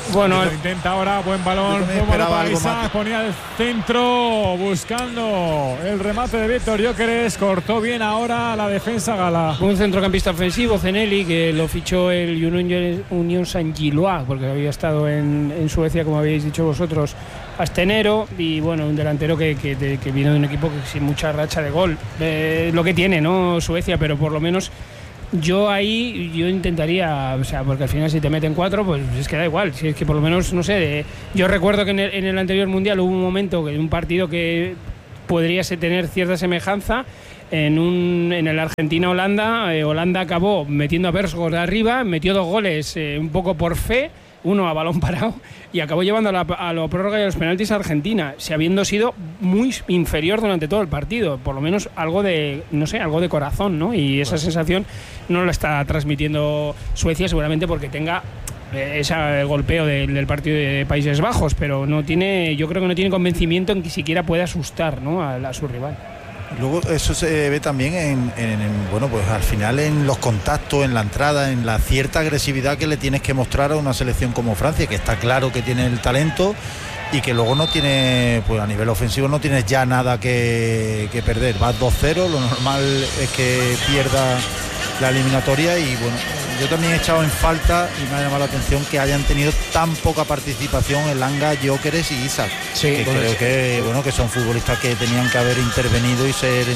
Bueno, lo intenta ahora, buen balón, buen balón para Isaac, ponía el centro buscando el remate de Víctor Gyökeres, cortó bien ahora la defensa gala. Un centrocampista ofensivo, Zeneli, que lo fichó el Unión, Unión Saint-Gilloise, porque había estado en, en Suecia, como habéis dicho vosotros, hasta enero, y bueno, un delantero que, que, de, que viene de un equipo que sin mucha racha de gol. Eh, lo que tiene, ¿no? Suecia, pero por lo menos yo ahí yo intentaría, o sea, porque al final si te meten cuatro, pues es que da igual. Si es que por lo menos, no sé, de, yo recuerdo que en el, en el anterior mundial hubo un momento, que un partido que podría tener cierta semejanza. En, un, en el Argentina-Holanda, eh, Holanda acabó metiendo a Bersgård de arriba, metió dos goles eh, un poco por fe, uno a balón parado, y acabó llevando a la, a la prórroga y a los penaltis a Argentina, si habiendo sido muy inferior durante todo el partido, por lo menos algo de, no sé, algo de corazón, ¿no? Y esa sensación no la está transmitiendo Suecia, seguramente porque tenga ese golpeo del, del partido de Países Bajos, pero no tiene, yo creo que no tiene convencimiento en que siquiera puede asustar, ¿no?, a, a su rival. Luego eso se ve también en, en, en, bueno, pues al final en los contactos, en la entrada, en la cierta agresividad que le tienes que mostrar a una selección como Francia, que está claro que tiene el talento y que luego no tiene, pues a nivel ofensivo no tienes ya nada que, que perder. Vas dos cero, lo normal es que pierda la eliminatoria y bueno, yo también he echado en falta y me ha llamado la atención que hayan tenido tan poca participación en Elanga, Gyökeres y Isaac, sí, que creo sí. que bueno que son futbolistas que tenían que haber intervenido y ser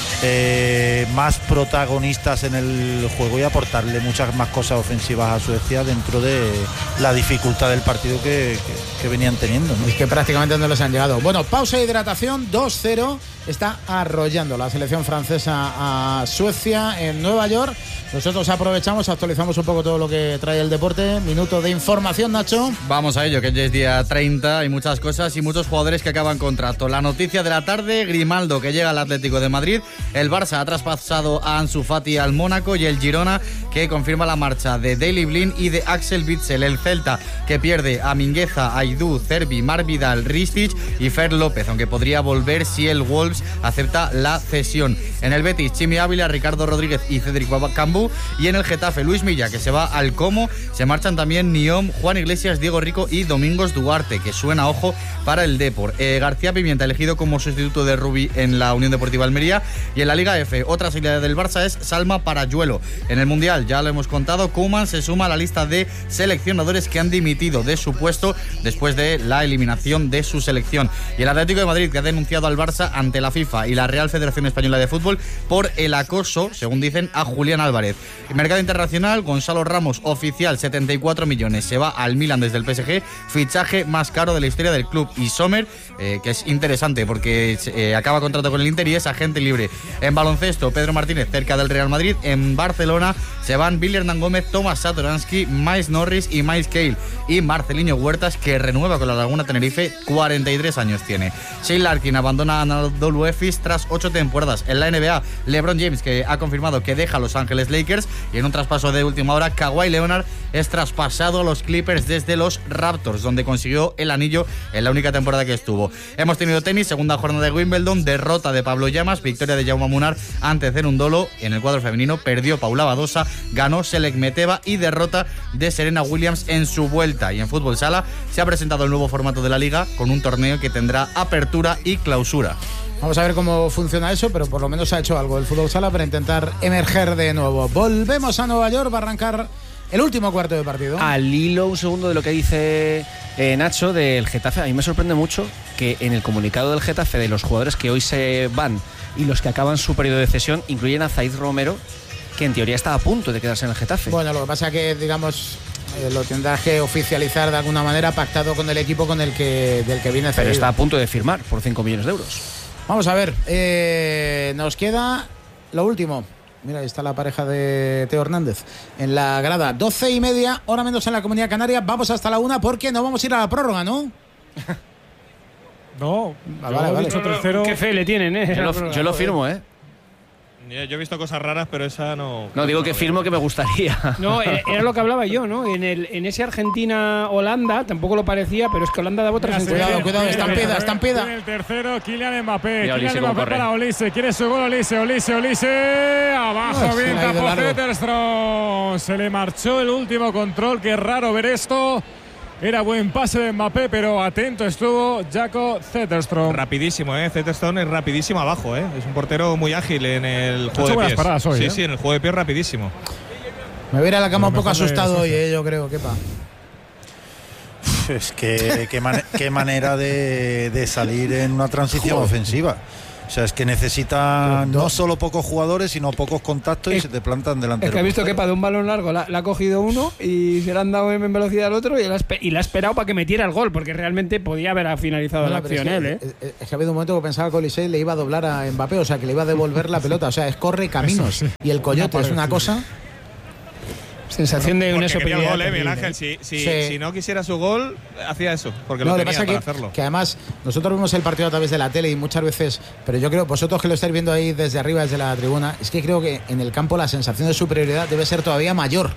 eh, más protagonistas en el juego y aportarle muchas más cosas ofensivas a Suecia dentro de la dificultad del partido que, que, que venían teniendo, ¿no? Es que prácticamente no les han llegado. Bueno, pausa de hidratación, dos cero, está arrollando la selección francesa a Suecia en Nueva York. Nosotros aprovechamos, actualizamos un poco todo lo que trae el deporte. Minuto de información, Nacho. Vamos a ello, que ya es día treinta, hay muchas cosas y muchos jugadores que acaban contrato. La noticia de la tarde, Grimaldo, que llega al Atlético de Madrid. El Barça ha traspasado a Ansu Fati al Mónaco y el Girona, que confirma la marcha de Daley Blind y de Axel Witsel. El Celta, que pierde a Mingueza, Aidú, Cervi, Marvidal, Ristic y Fer López, aunque podría volver si el Wolves acepta la cesión. En el Betis, Chimi Ávila, Ricardo Rodríguez y Cédric Cambú. Y en el Getafe, Luis Milla, que se va al Como. Se marchan también Niom, Juan Iglesias, Diego Rico y Domingos Duarte, que suena, ojo, para el Depor. Eh, García Pimienta, elegido como sustituto de Rubí en la Unión Deportiva Almería. Y en la Liga F, otra salida del Barça es Salma Parayuelo. En el Mundial, ya lo hemos contado, Koeman se suma a la lista de seleccionadores que han dimitido de su puesto después de la eliminación de su selección. Y el Atlético de Madrid, que ha denunciado al Barça ante la FIFA y la Real Federación Española de Fútbol por el acoso, según dicen, a Julián Álvarez. En mercado internacional, Gonzalo Ramos, oficial, setenta y cuatro millones, se va al Milan desde el P S G, fichaje más caro de la historia del club. Y Sommer, eh, que es interesante porque eh, acaba contrato con el Inter y es agente libre. En baloncesto, Pedro Martínez cerca del Real Madrid. En Barcelona se van Billy Hernán Gómez, Tomás Satoransky, Miles Norris y Miles Cale. Y Marcelinho Huertas, que renueva con la Laguna Tenerife, cuarenta y tres años tiene. Shane Larkin abandona a Anadolu Efes tras ocho temporadas. En la N B A, LeBron James, que ha confirmado que deja a Los Ángeles Lakers. Y en un traspaso de última hora, Kawhi Leonard es traspasado a los Clippers desde los Raptors, donde consiguió el anillo en la única temporada que estuvo. Hemos tenido tenis, segunda jornada de Wimbledon, derrota de Pablo Llamas, victoria de Jaume Munar ante Cerundolo. En el cuadro femenino perdió Paula Badosa, ganó Selek Meteva y derrota de Serena Williams en su vuelta. Y en fútbol sala se ha presentado el nuevo formato de la liga con un torneo que tendrá apertura y clausura. Vamos a ver cómo funciona eso, pero por lo menos ha hecho algo el fútbol sala para intentar emerger de nuevo. Volvemos a Nueva York, va a arrancar el último cuarto de partido. Al hilo, un segundo de lo que dice eh, Nacho del Getafe, a mí me sorprende mucho que en el comunicado del Getafe de los jugadores que hoy se van y los que acaban su periodo de cesión incluyen a Zaid Romero, que en teoría está a punto de quedarse en el Getafe. Bueno, lo que pasa es que, digamos, eh, lo tendrás que oficializar de alguna manera, pactado con el equipo con el que del que viene cedido. Pero está a punto de firmar por cinco millones de euros. Vamos a ver, eh, nos queda lo último. Mira, ahí está la pareja de Teo Hernández en la grada. doce y media, hora menos en la Comunidad Canaria. Vamos hasta la una porque no vamos a ir a la prórroga, ¿no? No, ah, vale, vale. tres cero. Qué fe le tienen, ¿eh? Yo lo, yo lo firmo, ¿eh? Yo he visto cosas raras, pero esa no... No, digo que firmo que me gustaría. No, era lo que hablaba yo, ¿no? En el en ese Argentina-Holanda tampoco lo parecía, pero es que Holanda daba otras... Cuidado, cuidado, estampida, estampida. En el tercero, Kylian Mbappé. Mira, Kylian Olise, Mbappé corre. para Olise. Quiere su gol, Olise, Olise, Olise. Abajo, No, bien, se le ha ido tapó largo. Zetterstrom. Se le marchó el último control. Qué raro ver esto. Era buen pase de Mbappé, pero atento estuvo Jakob Zetterstrom. Rapidísimo, ¿eh? Zetterstrom es rapidísimo abajo, ¿eh? Es un portero muy ágil en el juego de pies. Paradas hoy, sí, ¿eh? sí, en el juego de pies rapidísimo. Me voy a ir a la cama un poco asustado hoy, ¿eh? Yo creo, ¿qué pasa? Es que qué, man qué manera de, de salir en una transición Joder. ofensiva. O sea, es que necesita no solo pocos jugadores, sino pocos contactos y es, se te plantan delante. Es que ha visto que para de un balón largo la, la ha cogido uno y se le han dado en velocidad al otro y la, y la ha esperado para que metiera el gol, porque realmente podía haber finalizado no, la acción es él. Que, ¿eh? Es, es que ha habido un momento que pensaba que Olise le iba a doblar a Mbappé, o sea, que le iba a devolver la pelota. O sea, es corre caminos. Eso, sí. Y el coyote es una cosa. Sensación de una superioridad. El gol, eh, Miguel Ángel. Si, si, sí. si no quisiera su gol, hacía eso, porque no, lo tenía pasa para que, hacerlo. Que además, nosotros vemos el partido a través de la tele y muchas veces, pero yo creo, vosotros que lo estáis viendo ahí desde arriba, desde la tribuna, es que creo que en el campo la sensación de superioridad debe ser todavía mayor.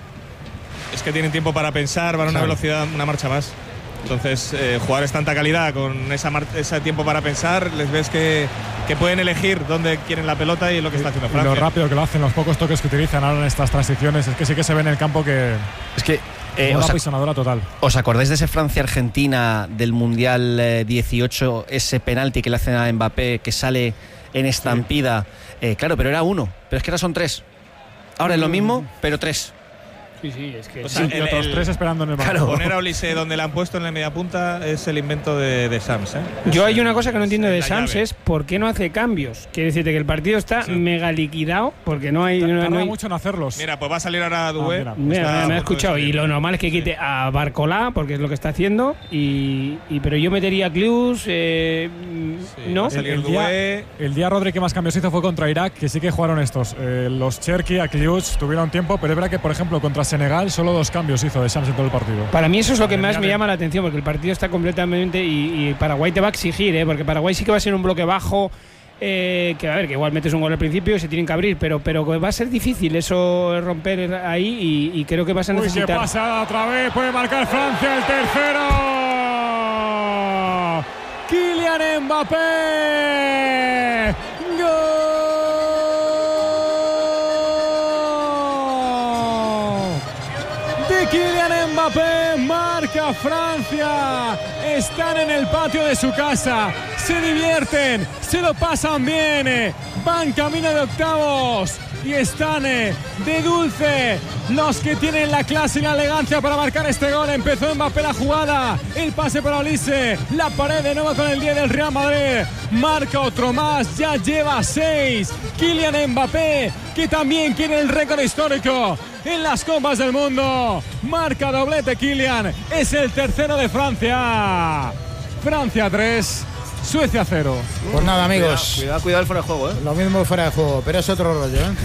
Es que tienen tiempo para pensar, van a una velocidad, una marcha más. Entonces, eh, jugadores tanta calidad con esa ese tiempo para pensar, les ves que, que pueden elegir dónde quieren la pelota y lo que está haciendo Francia. Y lo rápido que lo hacen, los pocos toques que utilizan ahora en estas transiciones, es que sí que se ve en el campo que es que eh, una pisonadora total. ¿Os acordáis de ese Francia-Argentina del Mundial eh, dieciocho, ese penalti que le hacen a Mbappé que sale en estampida? Sí. Eh, claro, pero era uno, pero es que ahora son tres. Ahora es lo mismo, pero tres. Sí, sí, es que o sea, sí, el, otros el, tres esperando en el banco. Claro. Poner a Olise donde le han puesto en la media punta es el invento de, de Sams, ¿eh? Yo es, hay una cosa que no entiendo de Sams llave. es por qué no hace cambios. Quiere decirte que el partido está sí. mega liquidado porque no hay. Tarda no, no hay... mucho en hacerlos. Mira, pues va a salir ahora Doué. Ah, mira, mira, me ha escuchado y lo normal es que quite sí. a Barcolá porque es lo que está haciendo y, y pero yo metería a Klius, eh, sí, ¿no? El, el, día, el día Rodri que más cambios hizo fue contra Irak, que sí que jugaron estos. Eh, los Cherki, a Klius tuvieron tiempo, pero es verdad que por ejemplo contra Senegal solo dos cambios hizo de Sams en todo el partido. Para mí eso es lo que más me llama la atención, porque el partido está completamente y, y Paraguay te va a exigir, ¿eh? Porque Paraguay sí que va a ser un bloque bajo, eh, que a ver, que igual metes un gol al principio y se tienen que abrir, pero, pero va a ser difícil eso romper ahí y, y creo que vas a necesitar. Uy, qué pasa otra vez, puede marcar Francia el tercero. Kylian Mbappé. ¡Gol! Kylian Mbappé marca Francia. Están en el patio de su casa, se divierten, se lo pasan bien, van camino de octavos y están de dulce los que tienen la clase y la elegancia para marcar este gol. Empezó Mbappé la jugada, el pase para Olise, la pared de nuevo con el diez del Real Madrid, marca otro más, ya lleva seis. Kylian Mbappé, que también quiere el récord histórico en las Copas del Mundo, marca doblete Kylian, es el tercero de Francia. Francia tres, Suecia cero. Pues nada, amigos, cuidado, cuidado el fuera de juego, ¿eh? Lo mismo fuera de juego, pero es otro rollo, ¿eh?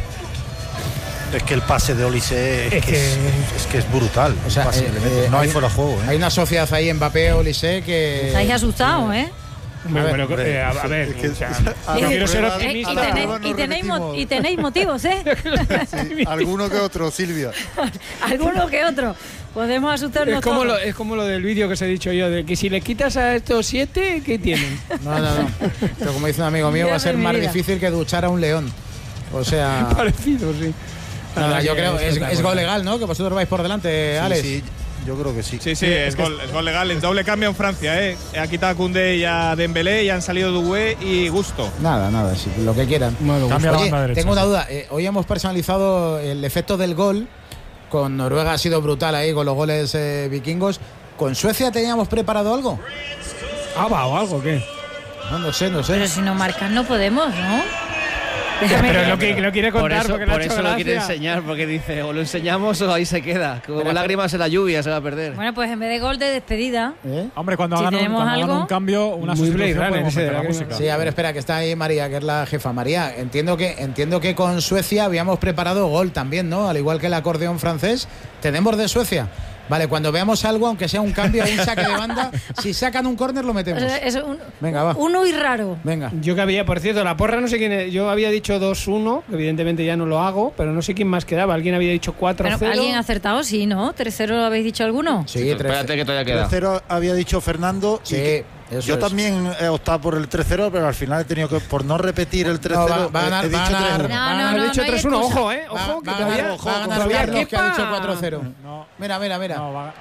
Es que el pase de Olise es, es, que, es, es que es brutal. O sea, pase, eh, no hay, hay fuera de juego, ¿eh? Hay una sociedad ahí, Mbappé, Olise, que. Estáis asustados, ¿eh? Bueno, bueno, hombre, eh, a, a ver, es que, o sea, a no quiero ser Eh, optimista. y, tenéis, y, tenéis mo- y tenéis motivos, ¿eh? Sí, alguno que otro, Silvia. Alguno que otro. Podemos asustarnos Es como, todos. lo, es como lo del vídeo que os he dicho yo, de que si le quitas a estos siete, ¿qué tienen? No, no, no. Pero como dice un amigo mío, Ya va a ser me más mira. difícil que duchar a un león. O sea. Parecido, sí. Nada, yo creo es, es, es gol legal, ¿no? Que vosotros vais por delante, Sí, Alex. sí, yo creo que sí. Sí, sí, Sí, es, es que gol, es gol legal. El doble cambio en Francia, ¿eh? Ha quitado a Koundé y a Dembélé y han salido Doué y Gusto. Nada, nada, sí, lo que quieran. Bueno, cambia la Oye, banda derecha. tengo una duda. Eh, hoy hemos personalizado el efecto del gol. Con Noruega ha sido brutal ahí, con los goles eh, vikingos. ¿Con Suecia teníamos preparado algo? Ah, va, o algo, ¿qué? No, no sé, no sé. Pero si no marcan no podemos, ¿no? Déjame Pero lo que lo quiere Por contar eso, porque le ha por hecho eso lo quiere gracia. enseñar, porque dice, o lo enseñamos o ahí se queda. Como Pero- lágrimas en la lluvia se va a perder. Bueno, pues en vez de gol de despedida, ¿Eh? Hombre, cuando Si hagan, un, tenemos cuando hagan algo- un cambio, una Muy Blade sustitución, Runner, podemos ese de meter la la música. Sí, a ver, espera, que está ahí María, que es la jefa. María, entiendo que entiendo que con Suecia habíamos preparado gol también, ¿no? Al igual que el acordeón francés. ¿Tenemos de Suecia? Vale, cuando veamos algo, aunque sea un cambio, un saque de banda, si sacan un córner lo o metemos. sea, es un, Venga, va. uno y raro. Venga. Yo que había, por cierto, la porra no sé quién es, yo había dicho dos uno, que evidentemente ya no lo hago, pero no sé quién más quedaba. Alguien había dicho cuatro cero. Bueno, ¿alguien ha acertado? Sí, ¿no? ¿tres cero lo habéis dicho alguno? Sí, Sí, tres- espérate que todavía queda. tres cero había dicho Fernando. Sí, y que eso yo es. también he optado por el tres cero, pero al final he tenido que, por no repetir el tres No, cero, va- va a ganar- he dicho va a ganar- tres uno. No, Va a no, ganar- no, he dicho no hay tres uno, excusa. ojo, eh, Va, ojo, que va a todavía, ganar, va a ganar todavía Carlos, que ha quepa. dicho cuatro cero. No. Mira, mira, mira. No, va-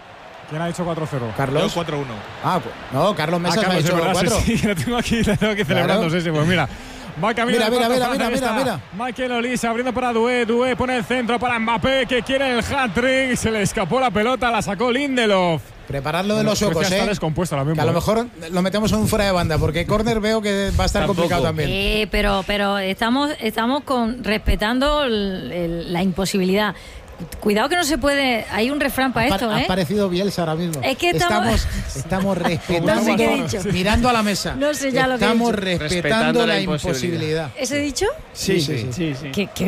¿Quién ha dicho cuatro cero? Carlos. cuatro uno. Ah, no, Carlos Mesas ah, Carlos, ha dicho verdad, cuatro. Sí, sí, lo tengo aquí, lo tengo aquí Claro. celebrando, sí, sí, pues mira. Va camino Mira, al mira, cuarto, mira, ahí mira, está. mira, Michael Olise abriendo para Doué, Doué pone el centro para Mbappé, que quiere el hat-trick, se le escapó la pelota, la sacó Lindelof. Prepararlo de los Suecia suecos, está ¿eh? descompuesta ahora mismo, que a lo ¿eh? mejor lo metemos en un fuera de banda, porque córner veo que va a estar Tampoco. complicado también. Eh, pero pero estamos estamos con respetando el- el- la imposibilidad. Cuidado que no se puede. Hay un refrán para esto, Ha ¿eh? parecido Bielsa ahora mismo. Es que estamos- estamos, estamos respetando, No sé qué he dicho. mirando a la mesa. No sé ya lo que he Estamos dicho. respetando Respetando la la imposibilidad. ¿Ese dicho? Sí, sí, sí. sí. ¿Qué, qué